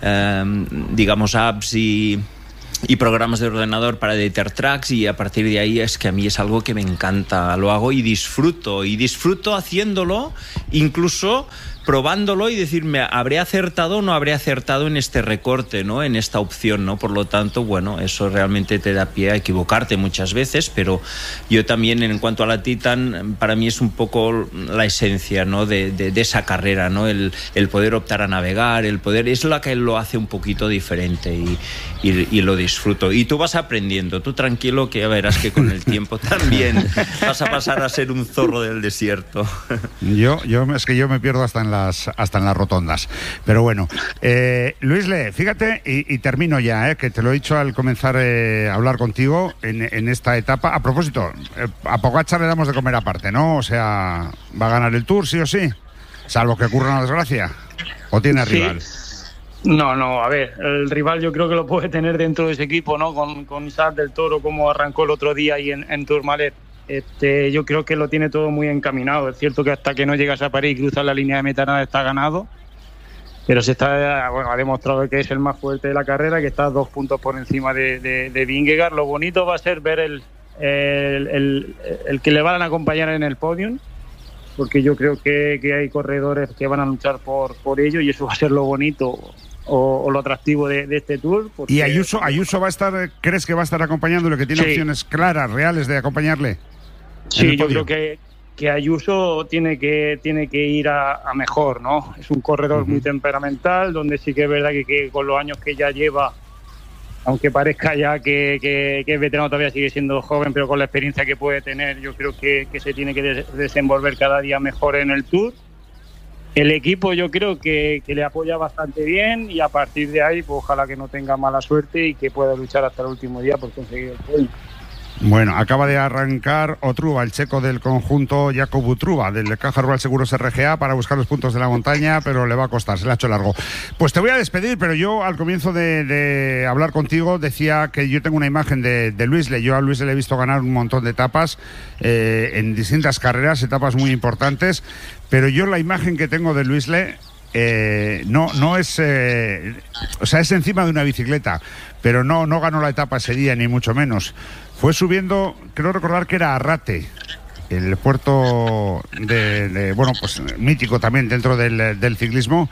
uh, digamos, apps y... y programas de ordenador para editar tracks, y a partir de ahí es que a mí es algo que me encanta, lo hago y disfruto, y disfruto haciéndolo, incluso probándolo y decirme, ¿habré acertado o no habré acertado en este recorte, ¿no? En esta opción, ¿no? Por lo tanto, bueno, eso realmente te da pie a equivocarte muchas veces, pero yo también, en cuanto a la Titan, para mí es un poco la esencia, ¿no? De, de, de esa carrera, ¿no? El, el poder optar a navegar, el poder, es lo que lo hace un poquito diferente, y, y, y lo disfruto. Y tú vas aprendiendo, tú tranquilo, que ya verás que con el tiempo también vas a pasar a ser un zorro del desierto. Yo, yo es que yo me pierdo hasta en las hasta en las rotondas, pero bueno, eh, Luisle, fíjate, y, y termino ya, eh, que te lo he dicho al comenzar eh, a hablar contigo en, en esta etapa. A propósito, eh, a Pogačar le damos de comer aparte, ¿no? O sea, va a ganar el Tour sí o sí, salvo que ocurra una desgracia, o tiene Sí. rival. No, no, a ver, el rival yo creo que lo puede tener dentro de ese equipo, ¿no? Con, con Isaac del Toro, como arrancó el otro día ahí en, en Tourmalet. Este, yo creo que lo tiene todo muy encaminado. Es cierto que hasta que no llegas a París y cruzas la línea de meta nada está ganado, pero se está, bueno, ha demostrado que es el más fuerte de la carrera, que está dos puntos por encima de, de, de Vingegaard. Lo bonito va a ser ver el, el, el, el que le van a acompañar en el podium, porque yo creo que, que hay corredores que van a luchar por, por ello, y eso va a ser lo bonito o, o lo atractivo de, de este Tour. Porque... ¿Y Ayuso, Ayuso va a estar, crees que va a estar acompañándole, que tiene Sí. opciones claras, reales de acompañarle? Sí, yo creo que, que Ayuso tiene que tiene que ir a, a mejor, ¿no? Es un corredor uh-huh. muy temperamental, donde sí que es verdad que, que con los años que ya lleva, aunque parezca ya que, que, que es veterano, todavía sigue siendo joven, pero con la experiencia que puede tener, yo creo que, que se tiene que des- desenvolver cada día mejor en el Tour. El equipo yo creo que, que le apoya bastante bien, y a partir de ahí, pues ojalá que no tenga mala suerte y que pueda luchar hasta el último día por conseguir el podio. Bueno, acaba de arrancar Otruba, el checo del conjunto Jakob Utruba, del Caja Rural Seguros R G A, para buscar los puntos de la montaña, pero le va a costar, se le ha hecho largo. Pues te voy a despedir, pero yo al comienzo de, de hablar contigo decía que yo tengo una imagen de, de Luisle. Yo a Luisle le he visto ganar un montón de etapas eh, en distintas carreras, etapas muy importantes, pero yo la imagen que tengo de Luisle eh, no, no es, eh, o sea, es encima de una bicicleta, pero no, no ganó la etapa ese día, ni mucho menos. Fue subiendo, creo recordar que era Arrate, el puerto de, de bueno, pues mítico también dentro del, del ciclismo,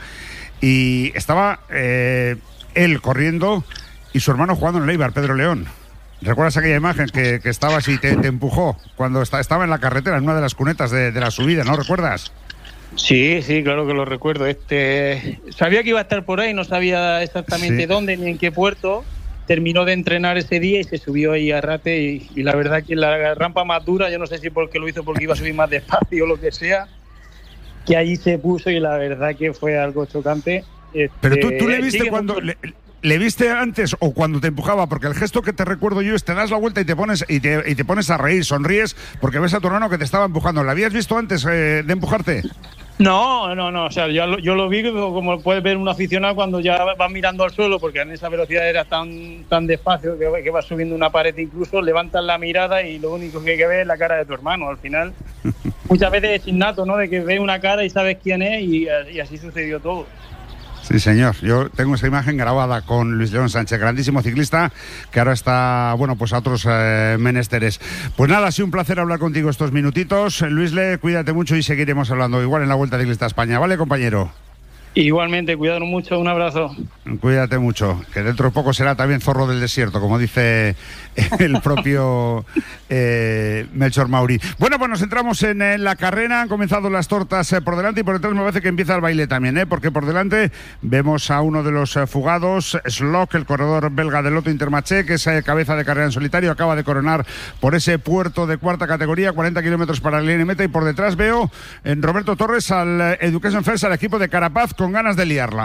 y estaba eh, él corriendo y su hermano jugando en el Eibar, Pedro León. ¿Recuerdas aquella imagen que, que estabas y te, te empujó cuando está, estaba en la carretera, en una de las cunetas de, de la subida, ¿no recuerdas? Sí, sí, claro que lo recuerdo. Este, sabía que iba a estar por ahí, no sabía exactamente Sí. dónde ni en qué puerto. Terminó de entrenar ese día y se subió ahí a Arrate, y, y la verdad que la rampa más dura, yo no sé si porque lo hizo porque iba a subir más despacio o lo que sea, que allí se puso, y la verdad que fue algo chocante. Este, Pero tú, tú le viste sigue cuando... mucho- Le, ¿Le viste antes o cuando te empujaba? Porque el gesto que te recuerdo yo es te das la vuelta y te pones y te, y te pones a reír, sonríes, porque ves a tu hermano que te estaba empujando. ¿Le habías visto antes eh, de empujarte? No, no, no, o sea, yo, lo- yo lo vi como puedes ver un aficionado cuando ya va mirando al suelo, porque en esa velocidad era tan tan despacio que, que vas subiendo una pared, incluso levantas la mirada y lo único que hay que ver es la cara de tu hermano. Al final, muchas veces es innato, ¿no? De que ves una cara y sabes quién es, y, y así sucedió todo. Sí, señor. Yo tengo esa imagen grabada con Luis León Sánchez, grandísimo ciclista, que ahora está, bueno, pues a otros eh, menesteres. Pues nada, ha sido un placer hablar contigo estos minutitos. Luisle, cuídate mucho y seguiremos hablando igual en la Vuelta Ciclista a España. ¿Vale, compañero? Igualmente, cuidado mucho, un abrazo. Cuídate mucho, que dentro de poco será también zorro del desierto, como dice el propio eh, Melchor Mauri. Bueno, pues nos entramos en, en la carrera. Han comenzado las tortas eh, por delante, y por detrás me parece que empieza el baile también, ¿eh? Porque por delante vemos a uno de los eh, fugados, Slock, el corredor belga del Lotto Intermarché, que es eh, cabeza de carrera en solitario, acaba de coronar por ese puerto de cuarta categoría, cuarenta kilómetros para la línea de meta, y por detrás veo en Roberto Torres al eh, Education First, al equipo de Carapaz, con ganas de liarla.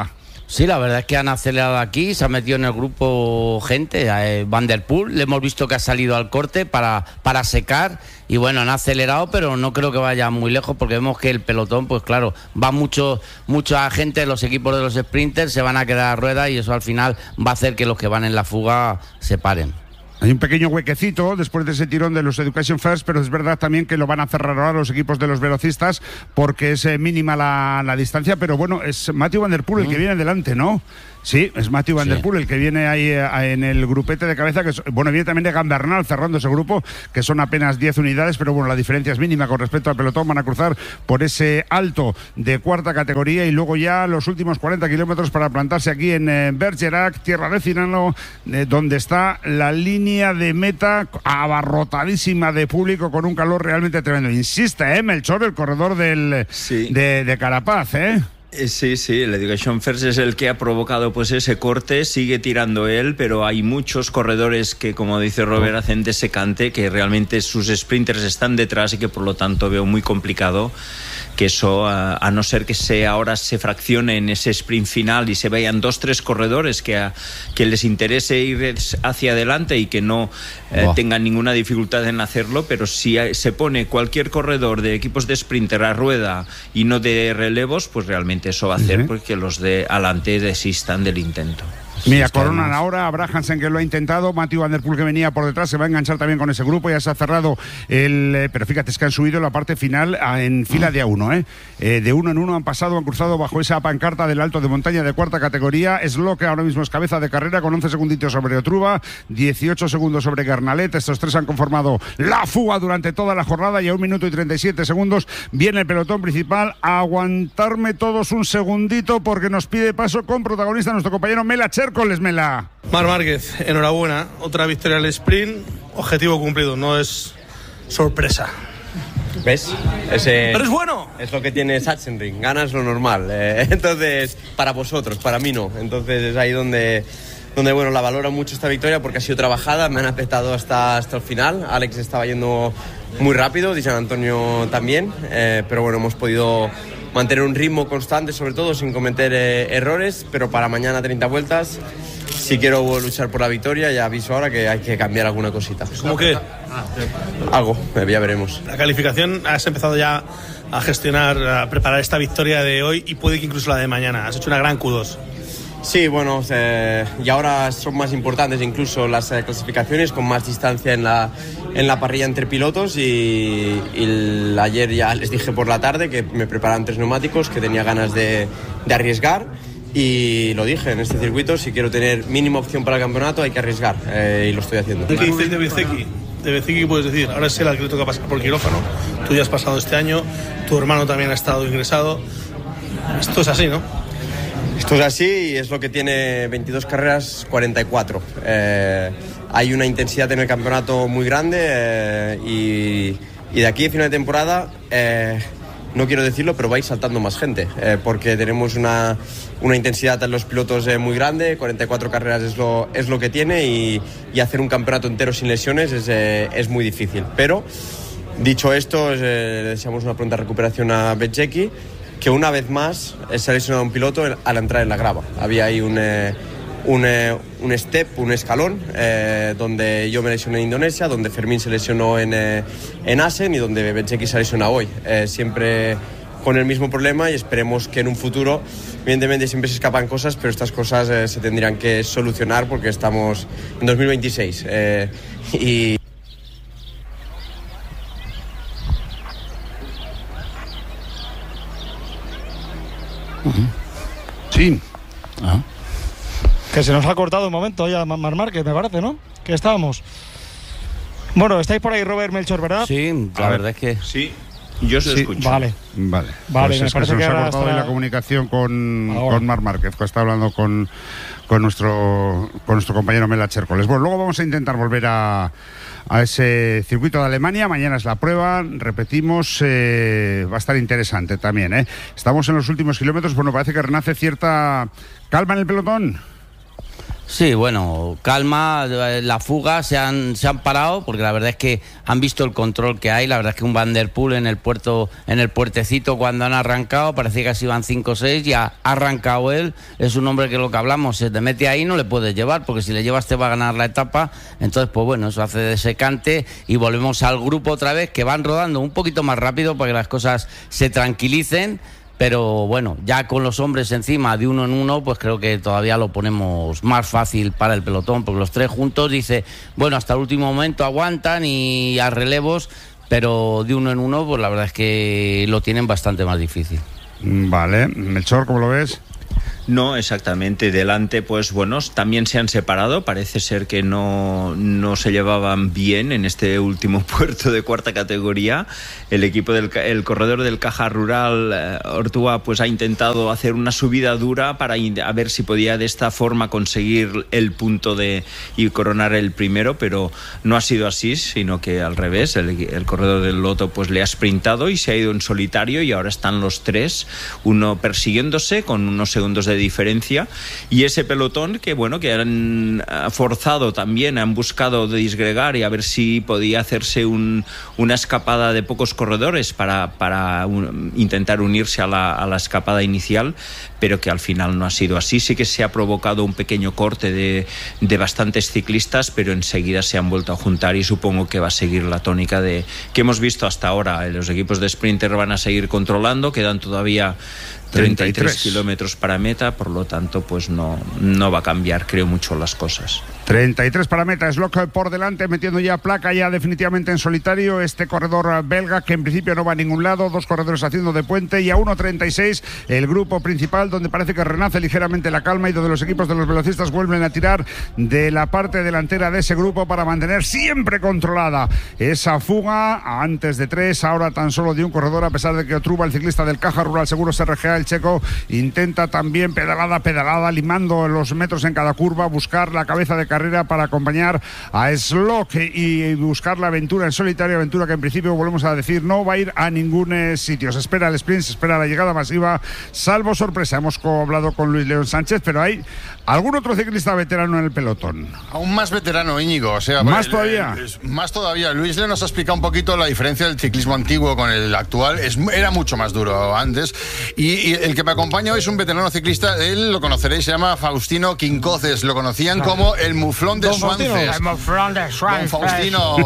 Sí, la verdad es que han acelerado aquí, se ha metido en el grupo gente, eh, Van der Poel, le hemos visto que ha salido al corte para, para secar y bueno, han acelerado, pero no creo que vaya muy lejos porque vemos que el pelotón, pues claro, va mucho, mucha gente, los equipos de los sprinters se van a quedar a rueda y eso al final va a hacer que los que van en la fuga se paren. Hay un pequeño huequecito después de ese tirón de los Education First, pero es verdad también que lo van a cerrar ahora los equipos de los velocistas porque es eh, mínima la, la distancia, pero bueno, es Mathieu Van der Poel el mm. que viene delante, ¿no? Sí, es Mathieu Van der Poel el que viene ahí eh, en el grupete de cabeza, que es, bueno, viene también de Gambernal cerrando ese grupo, que son apenas diez unidades, pero bueno, la diferencia es mínima con respecto al pelotón, van a cruzar por ese alto de cuarta categoría y luego ya los últimos cuarenta kilómetros para plantarse aquí en eh, Bergerac, tierra de Cinano, eh, donde está la línea de meta abarrotadísima de público con un calor realmente tremendo. Insiste, ¿eh, Melchor, el corredor del, sí. de, de Carapaz, ¿eh? Sí, sí, el Education First es el que ha provocado pues ese corte, sigue tirando él, pero hay muchos corredores que, como dice Robert, hacen de secante, que realmente sus sprinters están detrás y que por lo tanto veo muy complicado que eso, a, a no ser que se ahora se fraccione en ese sprint final y se vean dos, tres corredores que, a, que les interese ir hacia adelante y que no eh, tengan ninguna dificultad en hacerlo, pero si se pone cualquier corredor de equipos de sprinter a rueda y no de relevos, pues realmente eso va a hacer uh-huh. pues que los de adelante desistan del intento. Mira, coronan ahora a Brahansen, que lo ha intentado, Mathieu Van der Poel, que venía por detrás, se va a enganchar también con ese grupo, ya se ha cerrado el... Eh, pero fíjate, es que han subido la parte final a, en fila de a uno, ¿eh? ¿eh? De uno en uno han pasado, han cruzado bajo esa pancarta del alto de montaña de cuarta categoría. Slock ahora mismo es cabeza de carrera con once segunditos sobre Otruba, dieciocho segundos sobre Garnalet. Estos tres han conformado la fuga durante toda la jornada y a un minuto y treinta y siete segundos viene el pelotón principal. A aguantarme todos un segundito porque nos pide paso con protagonista nuestro compañero Mela Cherco. Mela. Marc Márquez, enhorabuena, otra victoria al sprint, objetivo cumplido, no es sorpresa. ¿Ves? Ese ¡Pero es bueno! Es lo que tiene Sachsenring, ganas lo normal, eh, entonces, para vosotros, para mí no, entonces es ahí donde... donde bueno, la valoro mucho esta victoria porque ha sido trabajada, me han apretado hasta, hasta el final, Alex estaba yendo muy rápido, Di San Antonio también, eh, pero bueno, hemos podido mantener un ritmo constante, sobre todo sin cometer eh, errores, pero para mañana treinta vueltas, si quiero luchar por la victoria, ya aviso ahora que hay que cambiar alguna cosita. ¿Cómo qué? Algo, eh, ya veremos. La calificación, has empezado ya a gestionar, a preparar esta victoria de hoy y puede que incluso la de mañana, has hecho una gran Q dos. Sí, bueno, eh, y ahora son más importantes incluso las eh, clasificaciones con más distancia en la, en la parrilla entre pilotos y, y el, ayer ya les dije por la tarde que me preparaban tres neumáticos, que tenía ganas de, de arriesgar y lo dije, en este circuito si quiero tener mínima opción para el campeonato hay que arriesgar eh, y lo estoy haciendo. ¿Qué dices de Bezeki? De Bezeki puedes decir, ahora es el que le toca pasar por quirófano, tú ya has pasado este año, tu hermano también ha estado ingresado, esto es así, ¿no? Esto es así y es lo que tiene veintidós carreras, cuarenta y cuatro. Eh, hay una intensidad en el campeonato muy grande eh, y, y de aquí a final de temporada, eh, no quiero decirlo, pero vais saltando más gente eh, porque tenemos una, una intensidad en los pilotos eh, muy grande, cuarenta y cuatro carreras es lo, es lo que tiene y, y hacer un campeonato entero sin lesiones es, eh, es muy difícil. Pero, dicho esto, eh, le deseamos una pronta recuperación a Bezeki, que una vez más se ha lesionado un piloto al entrar en la grava. Había ahí un, eh, un, eh, un step, un escalón, eh, donde yo me lesioné en Indonesia, donde Fermín se lesionó en, eh, en Asen y donde Bezeki se ha lesionado hoy. Eh, siempre con el mismo problema y esperemos que en un futuro, evidentemente siempre se escapan cosas, pero estas cosas eh, se tendrían que solucionar porque estamos en dos mil veintiséis. Eh, y Sí. Ajá. Que se nos ha cortado un momento ya, Marc Márquez, me parece, ¿no? Que estábamos. Bueno, estáis por ahí, Robert, Melchor, ¿verdad? Sí, la verdad es que... Sí, yo se sí. escucho. Vale. Vale. Vale, pues me es parece que se que nos ha ahora cortado está... la comunicación con, con Marc Márquez, que está hablando con, con, nuestro, con nuestro compañero Mela Chércoles. Bueno, luego vamos a intentar volver a... a ese circuito de Alemania. Mañana es la prueba, repetimos, eh, va a estar interesante también, ¿eh? Estamos en los últimos kilómetros, bueno, parece que renace cierta calma en el pelotón. Sí, bueno, calma, la fuga se han, se han parado porque la verdad es que han visto el control que hay. La verdad es que un Van der Poel en el puerto, en el puertecito cuando han arrancado, parecía que así iban cinco o seis y ha arrancado él. Es un hombre que lo que hablamos, se te mete ahí no le puedes llevar porque si le llevas te va a ganar la etapa. Entonces pues bueno, eso hace de secante y volvemos al grupo otra vez que van rodando un poquito más rápido para que las cosas se tranquilicen. Pero bueno, ya con los hombres encima de uno en uno, pues creo que todavía lo ponemos más fácil para el pelotón, porque los tres juntos dice, bueno, hasta el último momento aguantan y a relevos, pero de uno en uno, pues la verdad es que lo tienen bastante más difícil. Vale, Melchor, ¿cómo lo ves? No, exactamente. Delante, pues bueno, también se han separado. Parece ser que no, no se llevaban bien en este último puerto de cuarta categoría. El equipo del el corredor del Caja Rural, eh, Ortúa, pues ha intentado hacer una subida dura para in, a ver si podía de esta forma conseguir el punto de y coronar el primero, pero no ha sido así, sino que al revés. El, el corredor del Lotto pues le ha sprintado y se ha ido en solitario y ahora están los tres, uno persiguiéndose con unos segundos de diferencia, y ese pelotón que bueno que han forzado también, han buscado disgregar y a ver si podía hacerse un, una escapada de pocos corredores para, para un, intentar unirse a la, a la escapada inicial, pero que al final no ha sido así. Sí que se ha provocado un pequeño corte de, de bastantes ciclistas, pero enseguida se han vuelto a juntar y supongo que va a seguir la tónica de que hemos visto hasta ahora. Los equipos de sprinter van a seguir controlando, quedan todavía treinta y tres kilómetros para meta, por lo tanto pues no, no va a cambiar, creo, mucho las cosas. treinta y tres para meta, es lo que por delante, metiendo ya placa ya definitivamente en solitario este corredor belga que en principio no va a ningún lado, dos corredores haciendo de puente, y a uno treinta y seis el grupo principal, donde parece que renace ligeramente la calma y donde los equipos de los velocistas vuelven a tirar de la parte delantera de ese grupo para mantener siempre controlada esa fuga. Antes de tres, ahora tan solo de un corredor, a pesar de que Otruba, el ciclista del Caja Rural Seguros R G A, el checo, intenta también pedalada, pedalada, limando los metros en cada curva, buscar la cabeza de carrera para acompañar a Slock y buscar la aventura en solitario, aventura que en principio, volvemos a decir, no va a ir a ningún eh, sitio. Se espera el sprint, se espera la llegada masiva, salvo sorpresa. Hemos hablado con Luis León Sánchez, pero hay algún otro ciclista veterano en el pelotón. Aún más veterano, Íñigo. O sea, más el, todavía. El, el, más todavía. Luis León nos ha explicado un poquito la diferencia del ciclismo antiguo con el actual. Es, era mucho más duro antes. Y, y el que me acompaña hoy es un veterano ciclista, él lo conoceréis, se llama Faustino Quincoces, lo conocían claro. como el muflón de Suances. El muflón de Suances. Don Faustino.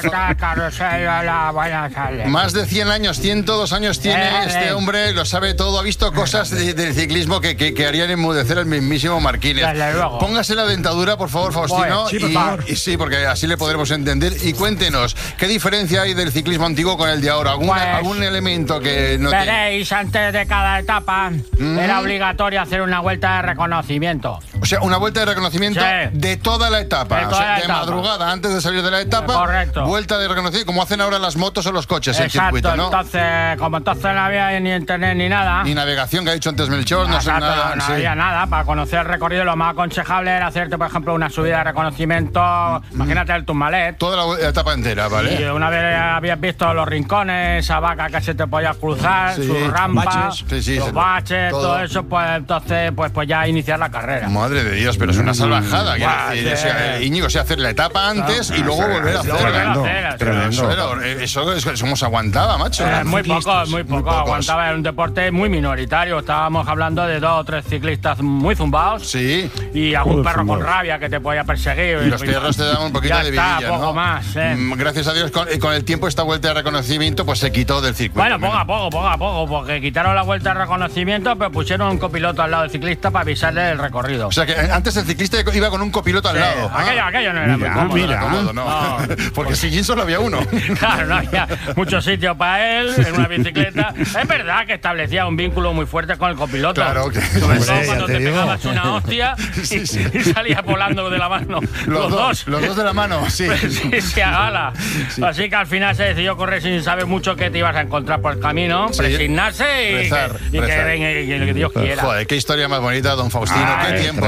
Más de cien años, ciento dos años tiene eh, este eh. hombre, lo sabe todo, ha visto cosas de, del ciclismo que, que, que harían enmudecer al mismísimo Marquínez. Póngase la dentadura, por favor, Faustino, sí, por favor. Y, y sí, porque así le podremos entender. Y cuéntenos, ¿qué diferencia hay del ciclismo antiguo con el de ahora? ¿Algún, pues, algún elemento que no veréis, te... antes de cada etapa mm. era obligatorio hacer una vuelta de reconocimiento. O sea, una vuelta de reconocimiento sí. de toda la etapa. De, toda o sea, la de etapa. madrugada, antes de salir de la etapa. Correcto. Vuelta de reconocimiento, como hacen ahora las motos o los coches en Exacto, circuito, ¿no? Entonces, como entonces no había ni internet ni nada. Ni navegación, que ha dicho antes Melchor, no sé nada. No, no sí. había nada. Para conocer el recorrido, lo más aconsejable era hacerte, por ejemplo, una subida de reconocimiento. Mm. Imagínate el Tourmalet. Toda la etapa entera, ¿vale? Y una vez habías visto los rincones, esa vaca que se te podía cruzar, sí. sus rampas, sí, sí, los baches, todo. todo eso, pues entonces pues, pues ya iniciar la carrera. Madre de Dios, pero es una salvajada. Buah, decir, sí. o sea, Íñigo, o sea, hacer la etapa antes no, y luego no, volver a hacerla. Tremendo, tremendo. Eso, era, eso, eso, eso nos aguantaba, macho. Eh, muy poco, muy poco. Aguantaba, era un deporte muy minoritario. Estábamos hablando de dos o tres ciclistas muy zumbados. Sí. Y algún perro zumbados. con rabia que te podía perseguir. Y los perros te daban un poquito ya de está, vidilla, poco ¿no? más, eh. Gracias a Dios, con, con el tiempo esta vuelta de reconocimiento pues se quitó del circuito. Bueno, poco a poco, poco a poco, porque quitaron la vuelta de reconocimiento, pero pusieron un copiloto al lado del ciclista para avisarle el recorrido. O sea que antes el ciclista iba con un copiloto al sí, lado. Aquello, ah. aquello no era mira, muy cómodo. Mira, cómodo, no. no. Porque, porque si solo había uno. Claro, no había mucho sitio para él en una bicicleta. Es verdad que establecía un vínculo muy fuerte con el copiloto. Claro, que... Sobre todo cuando te, te pegabas una hostia sí, y, sí. y salías volando de la mano. Los, los dos, dos. Los dos de la mano, sí. sí, sí, a gala. Sí. Así que al final se decidió correr sin saber mucho qué te ibas a encontrar por el camino, sí. presignarse y, rezar, que, y rezar. que, que, que Dios quiera. Joder, qué historia más bonita, don Faustino. Ay, qué tiempos,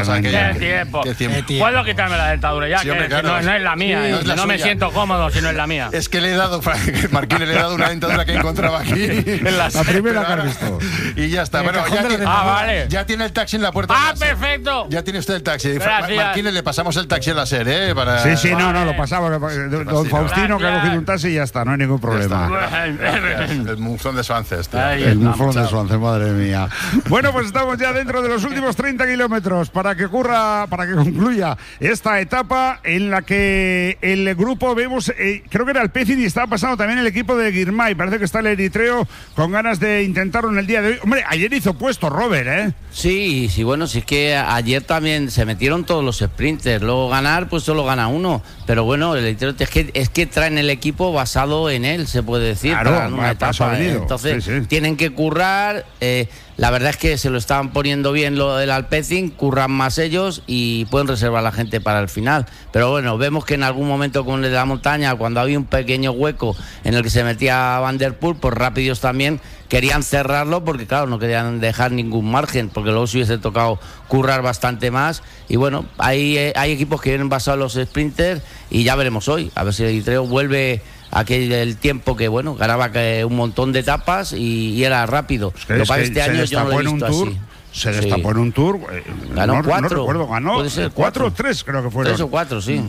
pasa? ¿Qué tiempo? ¿Qué tiempo? Puedo quitarme la dentadura ya, sí, hombre, que claro. no, no es la mía. Sí, no, es la no me siento cómodo si no es la mía. Es que le he dado, Marquín, le he dado una dentadura que encontraba aquí. En la, la primera que has visto. Y ya está. Bueno, ya, tiene, ah, vale. ya tiene el taxi en la puerta. ¡Ah, perfecto! Ya tiene usted el taxi. Marquín, le pasamos el taxi en la SER, ¿eh? Para... Sí, sí, no, no, lo pasamos. Don Faustino, que ha cogido un taxi y ya está, no hay ningún problema. El muflón de Swances. El muflón de Swances, madre mía. Bueno, pues estamos ya dentro de los últimos treinta kilómetros para que ocurra, para que concluya esta etapa en la que el grupo vemos, eh, creo que era el Pecin y estaba pasando también el equipo de Girmay. Parece que está el eritreo con ganas de intentarlo en el día de hoy. Hombre, ayer hizo puesto Robert, ¿eh? Sí, sí, bueno, sí es que ayer también se metieron todos los sprinters. Luego ganar, pues solo gana uno. Pero bueno, el eritreo es que, es que traen el equipo basado en él, se puede decir, claro, para una etapa. ¿eh? Entonces, sí, sí. tienen que currar. Eh, La verdad es que se lo estaban poniendo bien lo del Alpecin, curran más ellos y pueden reservar a la gente para el final. Pero bueno, vemos que en algún momento con el de la montaña, cuando había un pequeño hueco en el que se metía Van der Poel, pues rápidos también querían cerrarlo porque claro, no querían dejar ningún margen, porque luego se hubiese tocado currar bastante más. Y bueno, hay, hay equipos que vienen basados en los sprinters y ya veremos hoy, a ver si el Eritreo vuelve aquel el tiempo que bueno ganaba que un montón de etapas y, y era rápido. Es que, lo que pasa es que este año yo no lo he visto tour, así. Se destapó sí. en un tour. Eh, ganó no, cuatro. No recuerdo, ganó Puede ser cuatro o tres, creo que fueron. Tres o cuatro, sí.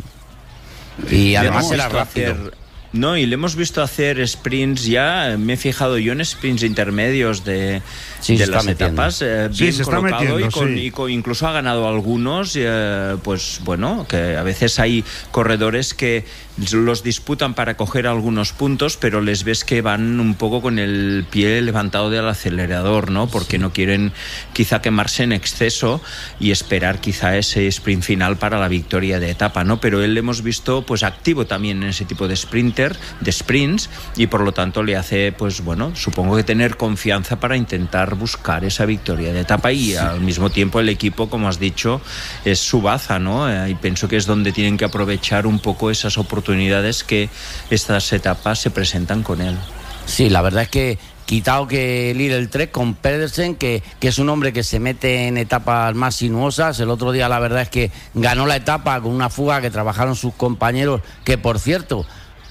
Mm. Y además era rápido. Hacer, no, y le hemos visto hacer sprints ya. Me he fijado yo en sprints intermedios de, sí, de las etapas. Eh, sí, bien se colocado está metiendo, y, con, sí. y con, incluso ha ganado algunos. Eh, pues bueno, que a veces hay corredores que los disputan para coger algunos puntos, pero les ves que van un poco con el pie levantado del acelerador, ¿no? Porque sí. no quieren quizá quemarse en exceso y esperar quizá ese sprint final para la victoria de etapa, ¿no? Pero él le hemos visto pues activo también en ese tipo de sprinter, de sprints, y por lo tanto le hace, pues bueno, supongo que tener confianza para intentar buscar esa victoria de etapa y sí. al mismo tiempo el equipo, como has dicho, es su baza, ¿no? Eh, y pienso que es donde tienen que aprovechar un poco esas oportunidades que estas etapas se presentan con él. Sí, la verdad es que quitado que el ir el Trek con Pedersen, que, que es un hombre que se mete en etapas más sinuosas. El otro día la verdad es que ganó la etapa con una fuga que trabajaron sus compañeros, que por cierto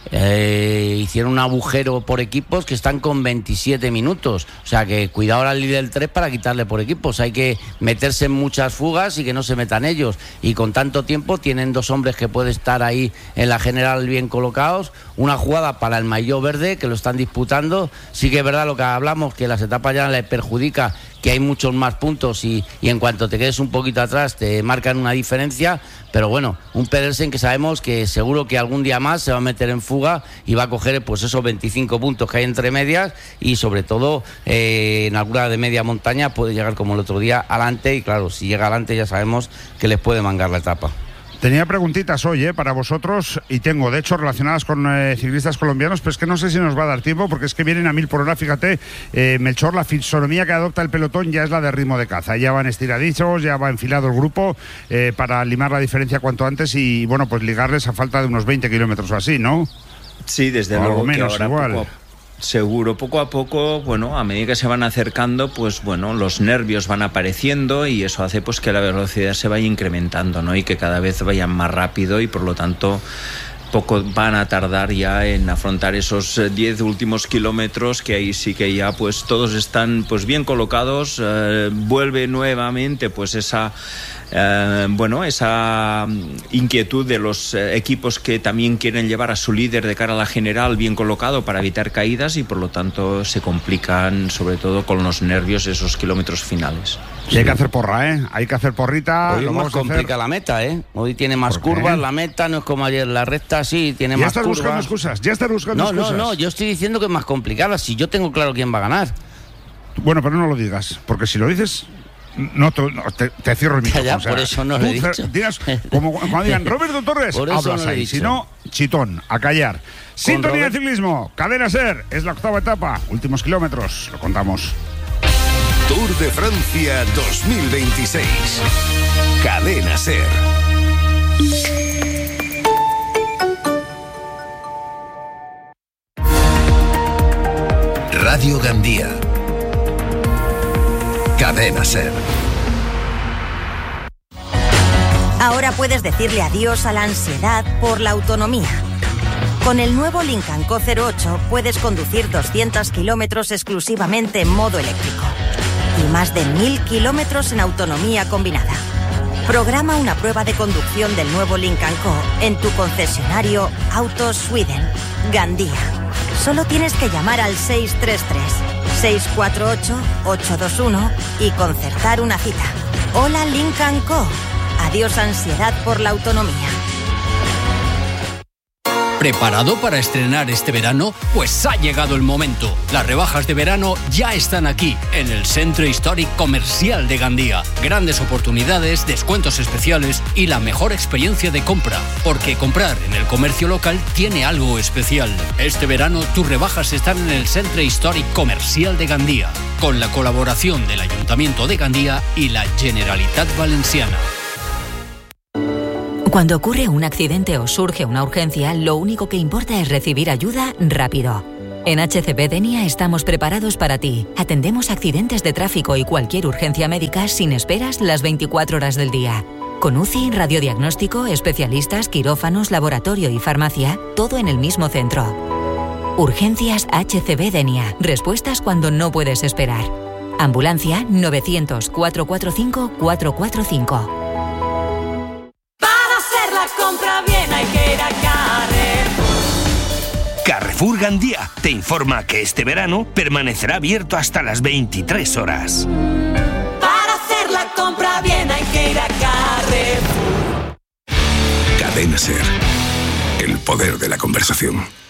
Eh, hicieron un agujero por equipos que están con veintisiete minutos, o sea que cuidado al líder del tres para quitarle por equipos. Hay que meterse en muchas fugas y que no se metan ellos, y con tanto tiempo tienen dos hombres que pueden estar ahí en la general bien colocados. Una jugada para el maillot verde que lo están disputando. Sí que es verdad lo que hablamos, que las etapas ya les perjudica, que hay muchos más puntos y, y en cuanto te quedes un poquito atrás te marcan una diferencia. Pero bueno, un Pedersen que sabemos que seguro que algún día más se va a meter en fuga y va a coger pues esos veinticinco puntos que hay entre medias, y sobre todo eh, en alguna de media montaña puede llegar como el otro día adelante, y claro, si llega adelante ya sabemos que les puede mangar la etapa. Tenía preguntitas hoy eh, para vosotros, y tengo de hecho relacionadas con eh, ciclistas colombianos, pero es que no sé si nos va a dar tiempo porque es que vienen a mil por hora. Fíjate, eh, Melchor, la fisonomía que adopta el pelotón ya es la de ritmo de caza, ya van estiraditos, ya va enfilado el grupo eh, para limar la diferencia cuanto antes y bueno, pues ligarles a falta de unos veinte kilómetros o así, ¿no? Sí, desde o luego algo menos, que ahora igual. Poco a... Seguro, poco a poco, bueno, a medida que se van acercando, pues bueno, los nervios van apareciendo y eso hace pues que la velocidad se vaya incrementando, ¿no? Y que cada vez vayan más rápido y por lo tanto poco van a tardar ya en afrontar esos diez últimos kilómetros, que ahí sí que ya pues todos están pues bien colocados. Eh, vuelve nuevamente pues esa Eh, bueno, esa inquietud de los eh, equipos que también quieren llevar a su líder de cara a la general bien colocado para evitar caídas, y por lo tanto se complican sobre todo con los nervios esos kilómetros finales. Y hay que hacer porra, ¿eh? Hay que hacer porrita. Hoy lo más complica hacer... la meta, ¿eh? Hoy tiene más curvas la meta, no es como ayer la recta, sí, tiene ya más curvas. Ya estás buscando excusas, ya estás buscando no, excusas. No, no, yo estoy diciendo que es más complicada, si yo tengo claro quién va a ganar. Bueno, pero no lo digas, porque si lo dices... No, te, no te, te cierro el micrófono. Ya, o sea, por eso no lo he dicho. Dirás, como cuando digan Roberto Torres, hablas no ahí. Si no, chitón, a callar. Sintonía Robert... de ciclismo, Cadena Ser, es la octava etapa, últimos kilómetros, lo contamos. Tour de Francia dos mil veintiséis. Cadena Ser. Radio Gandía. Cadena Ser. Ahora puedes decirle adiós a la ansiedad por la autonomía. Con el nuevo Lincoln Co cero ocho puedes conducir doscientos kilómetros exclusivamente en modo eléctrico y más de mil kilómetros en autonomía combinada. Programa una prueba de conducción del nuevo Lincoln Co en tu concesionario Autos Sweden, Gandía. Solo tienes que llamar al seis tres tres, seis cuatro ocho, ocho dos uno y concertar una cita. Hola Lincoln Co. Adiós ansiedad por la autonomía. ¿Preparado para estrenar este verano? Pues ha llegado el momento. Las rebajas de verano ya están aquí, en el Centro Históric Comercial de Gandía. Grandes oportunidades, descuentos especiales y la mejor experiencia de compra. Porque comprar en el comercio local tiene algo especial. Este verano tus rebajas están en el Centro Históric Comercial de Gandía, con la colaboración del Ayuntamiento de Gandía y la Generalitat Valenciana. Cuando ocurre un accidente o surge una urgencia, lo único que importa es recibir ayuda rápido. En H C B Denia estamos preparados para ti. Atendemos accidentes de tráfico y cualquier urgencia médica sin esperas las veinticuatro horas del día. Con U C I, radiodiagnóstico, especialistas, quirófanos, laboratorio y farmacia, todo en el mismo centro. Urgencias H C B Denia. Respuestas cuando no puedes esperar. Ambulancia novecientos, cuatrocientos cuarenta y cinco, cuatrocientos cuarenta y cinco. Compra bien, hay que ir a Carrefour. Carrefour Gandía te informa que este verano permanecerá abierto hasta las veintitrés horas. Para hacer la compra bien hay que ir a Carrefour. Cadena SER, el poder de la conversación.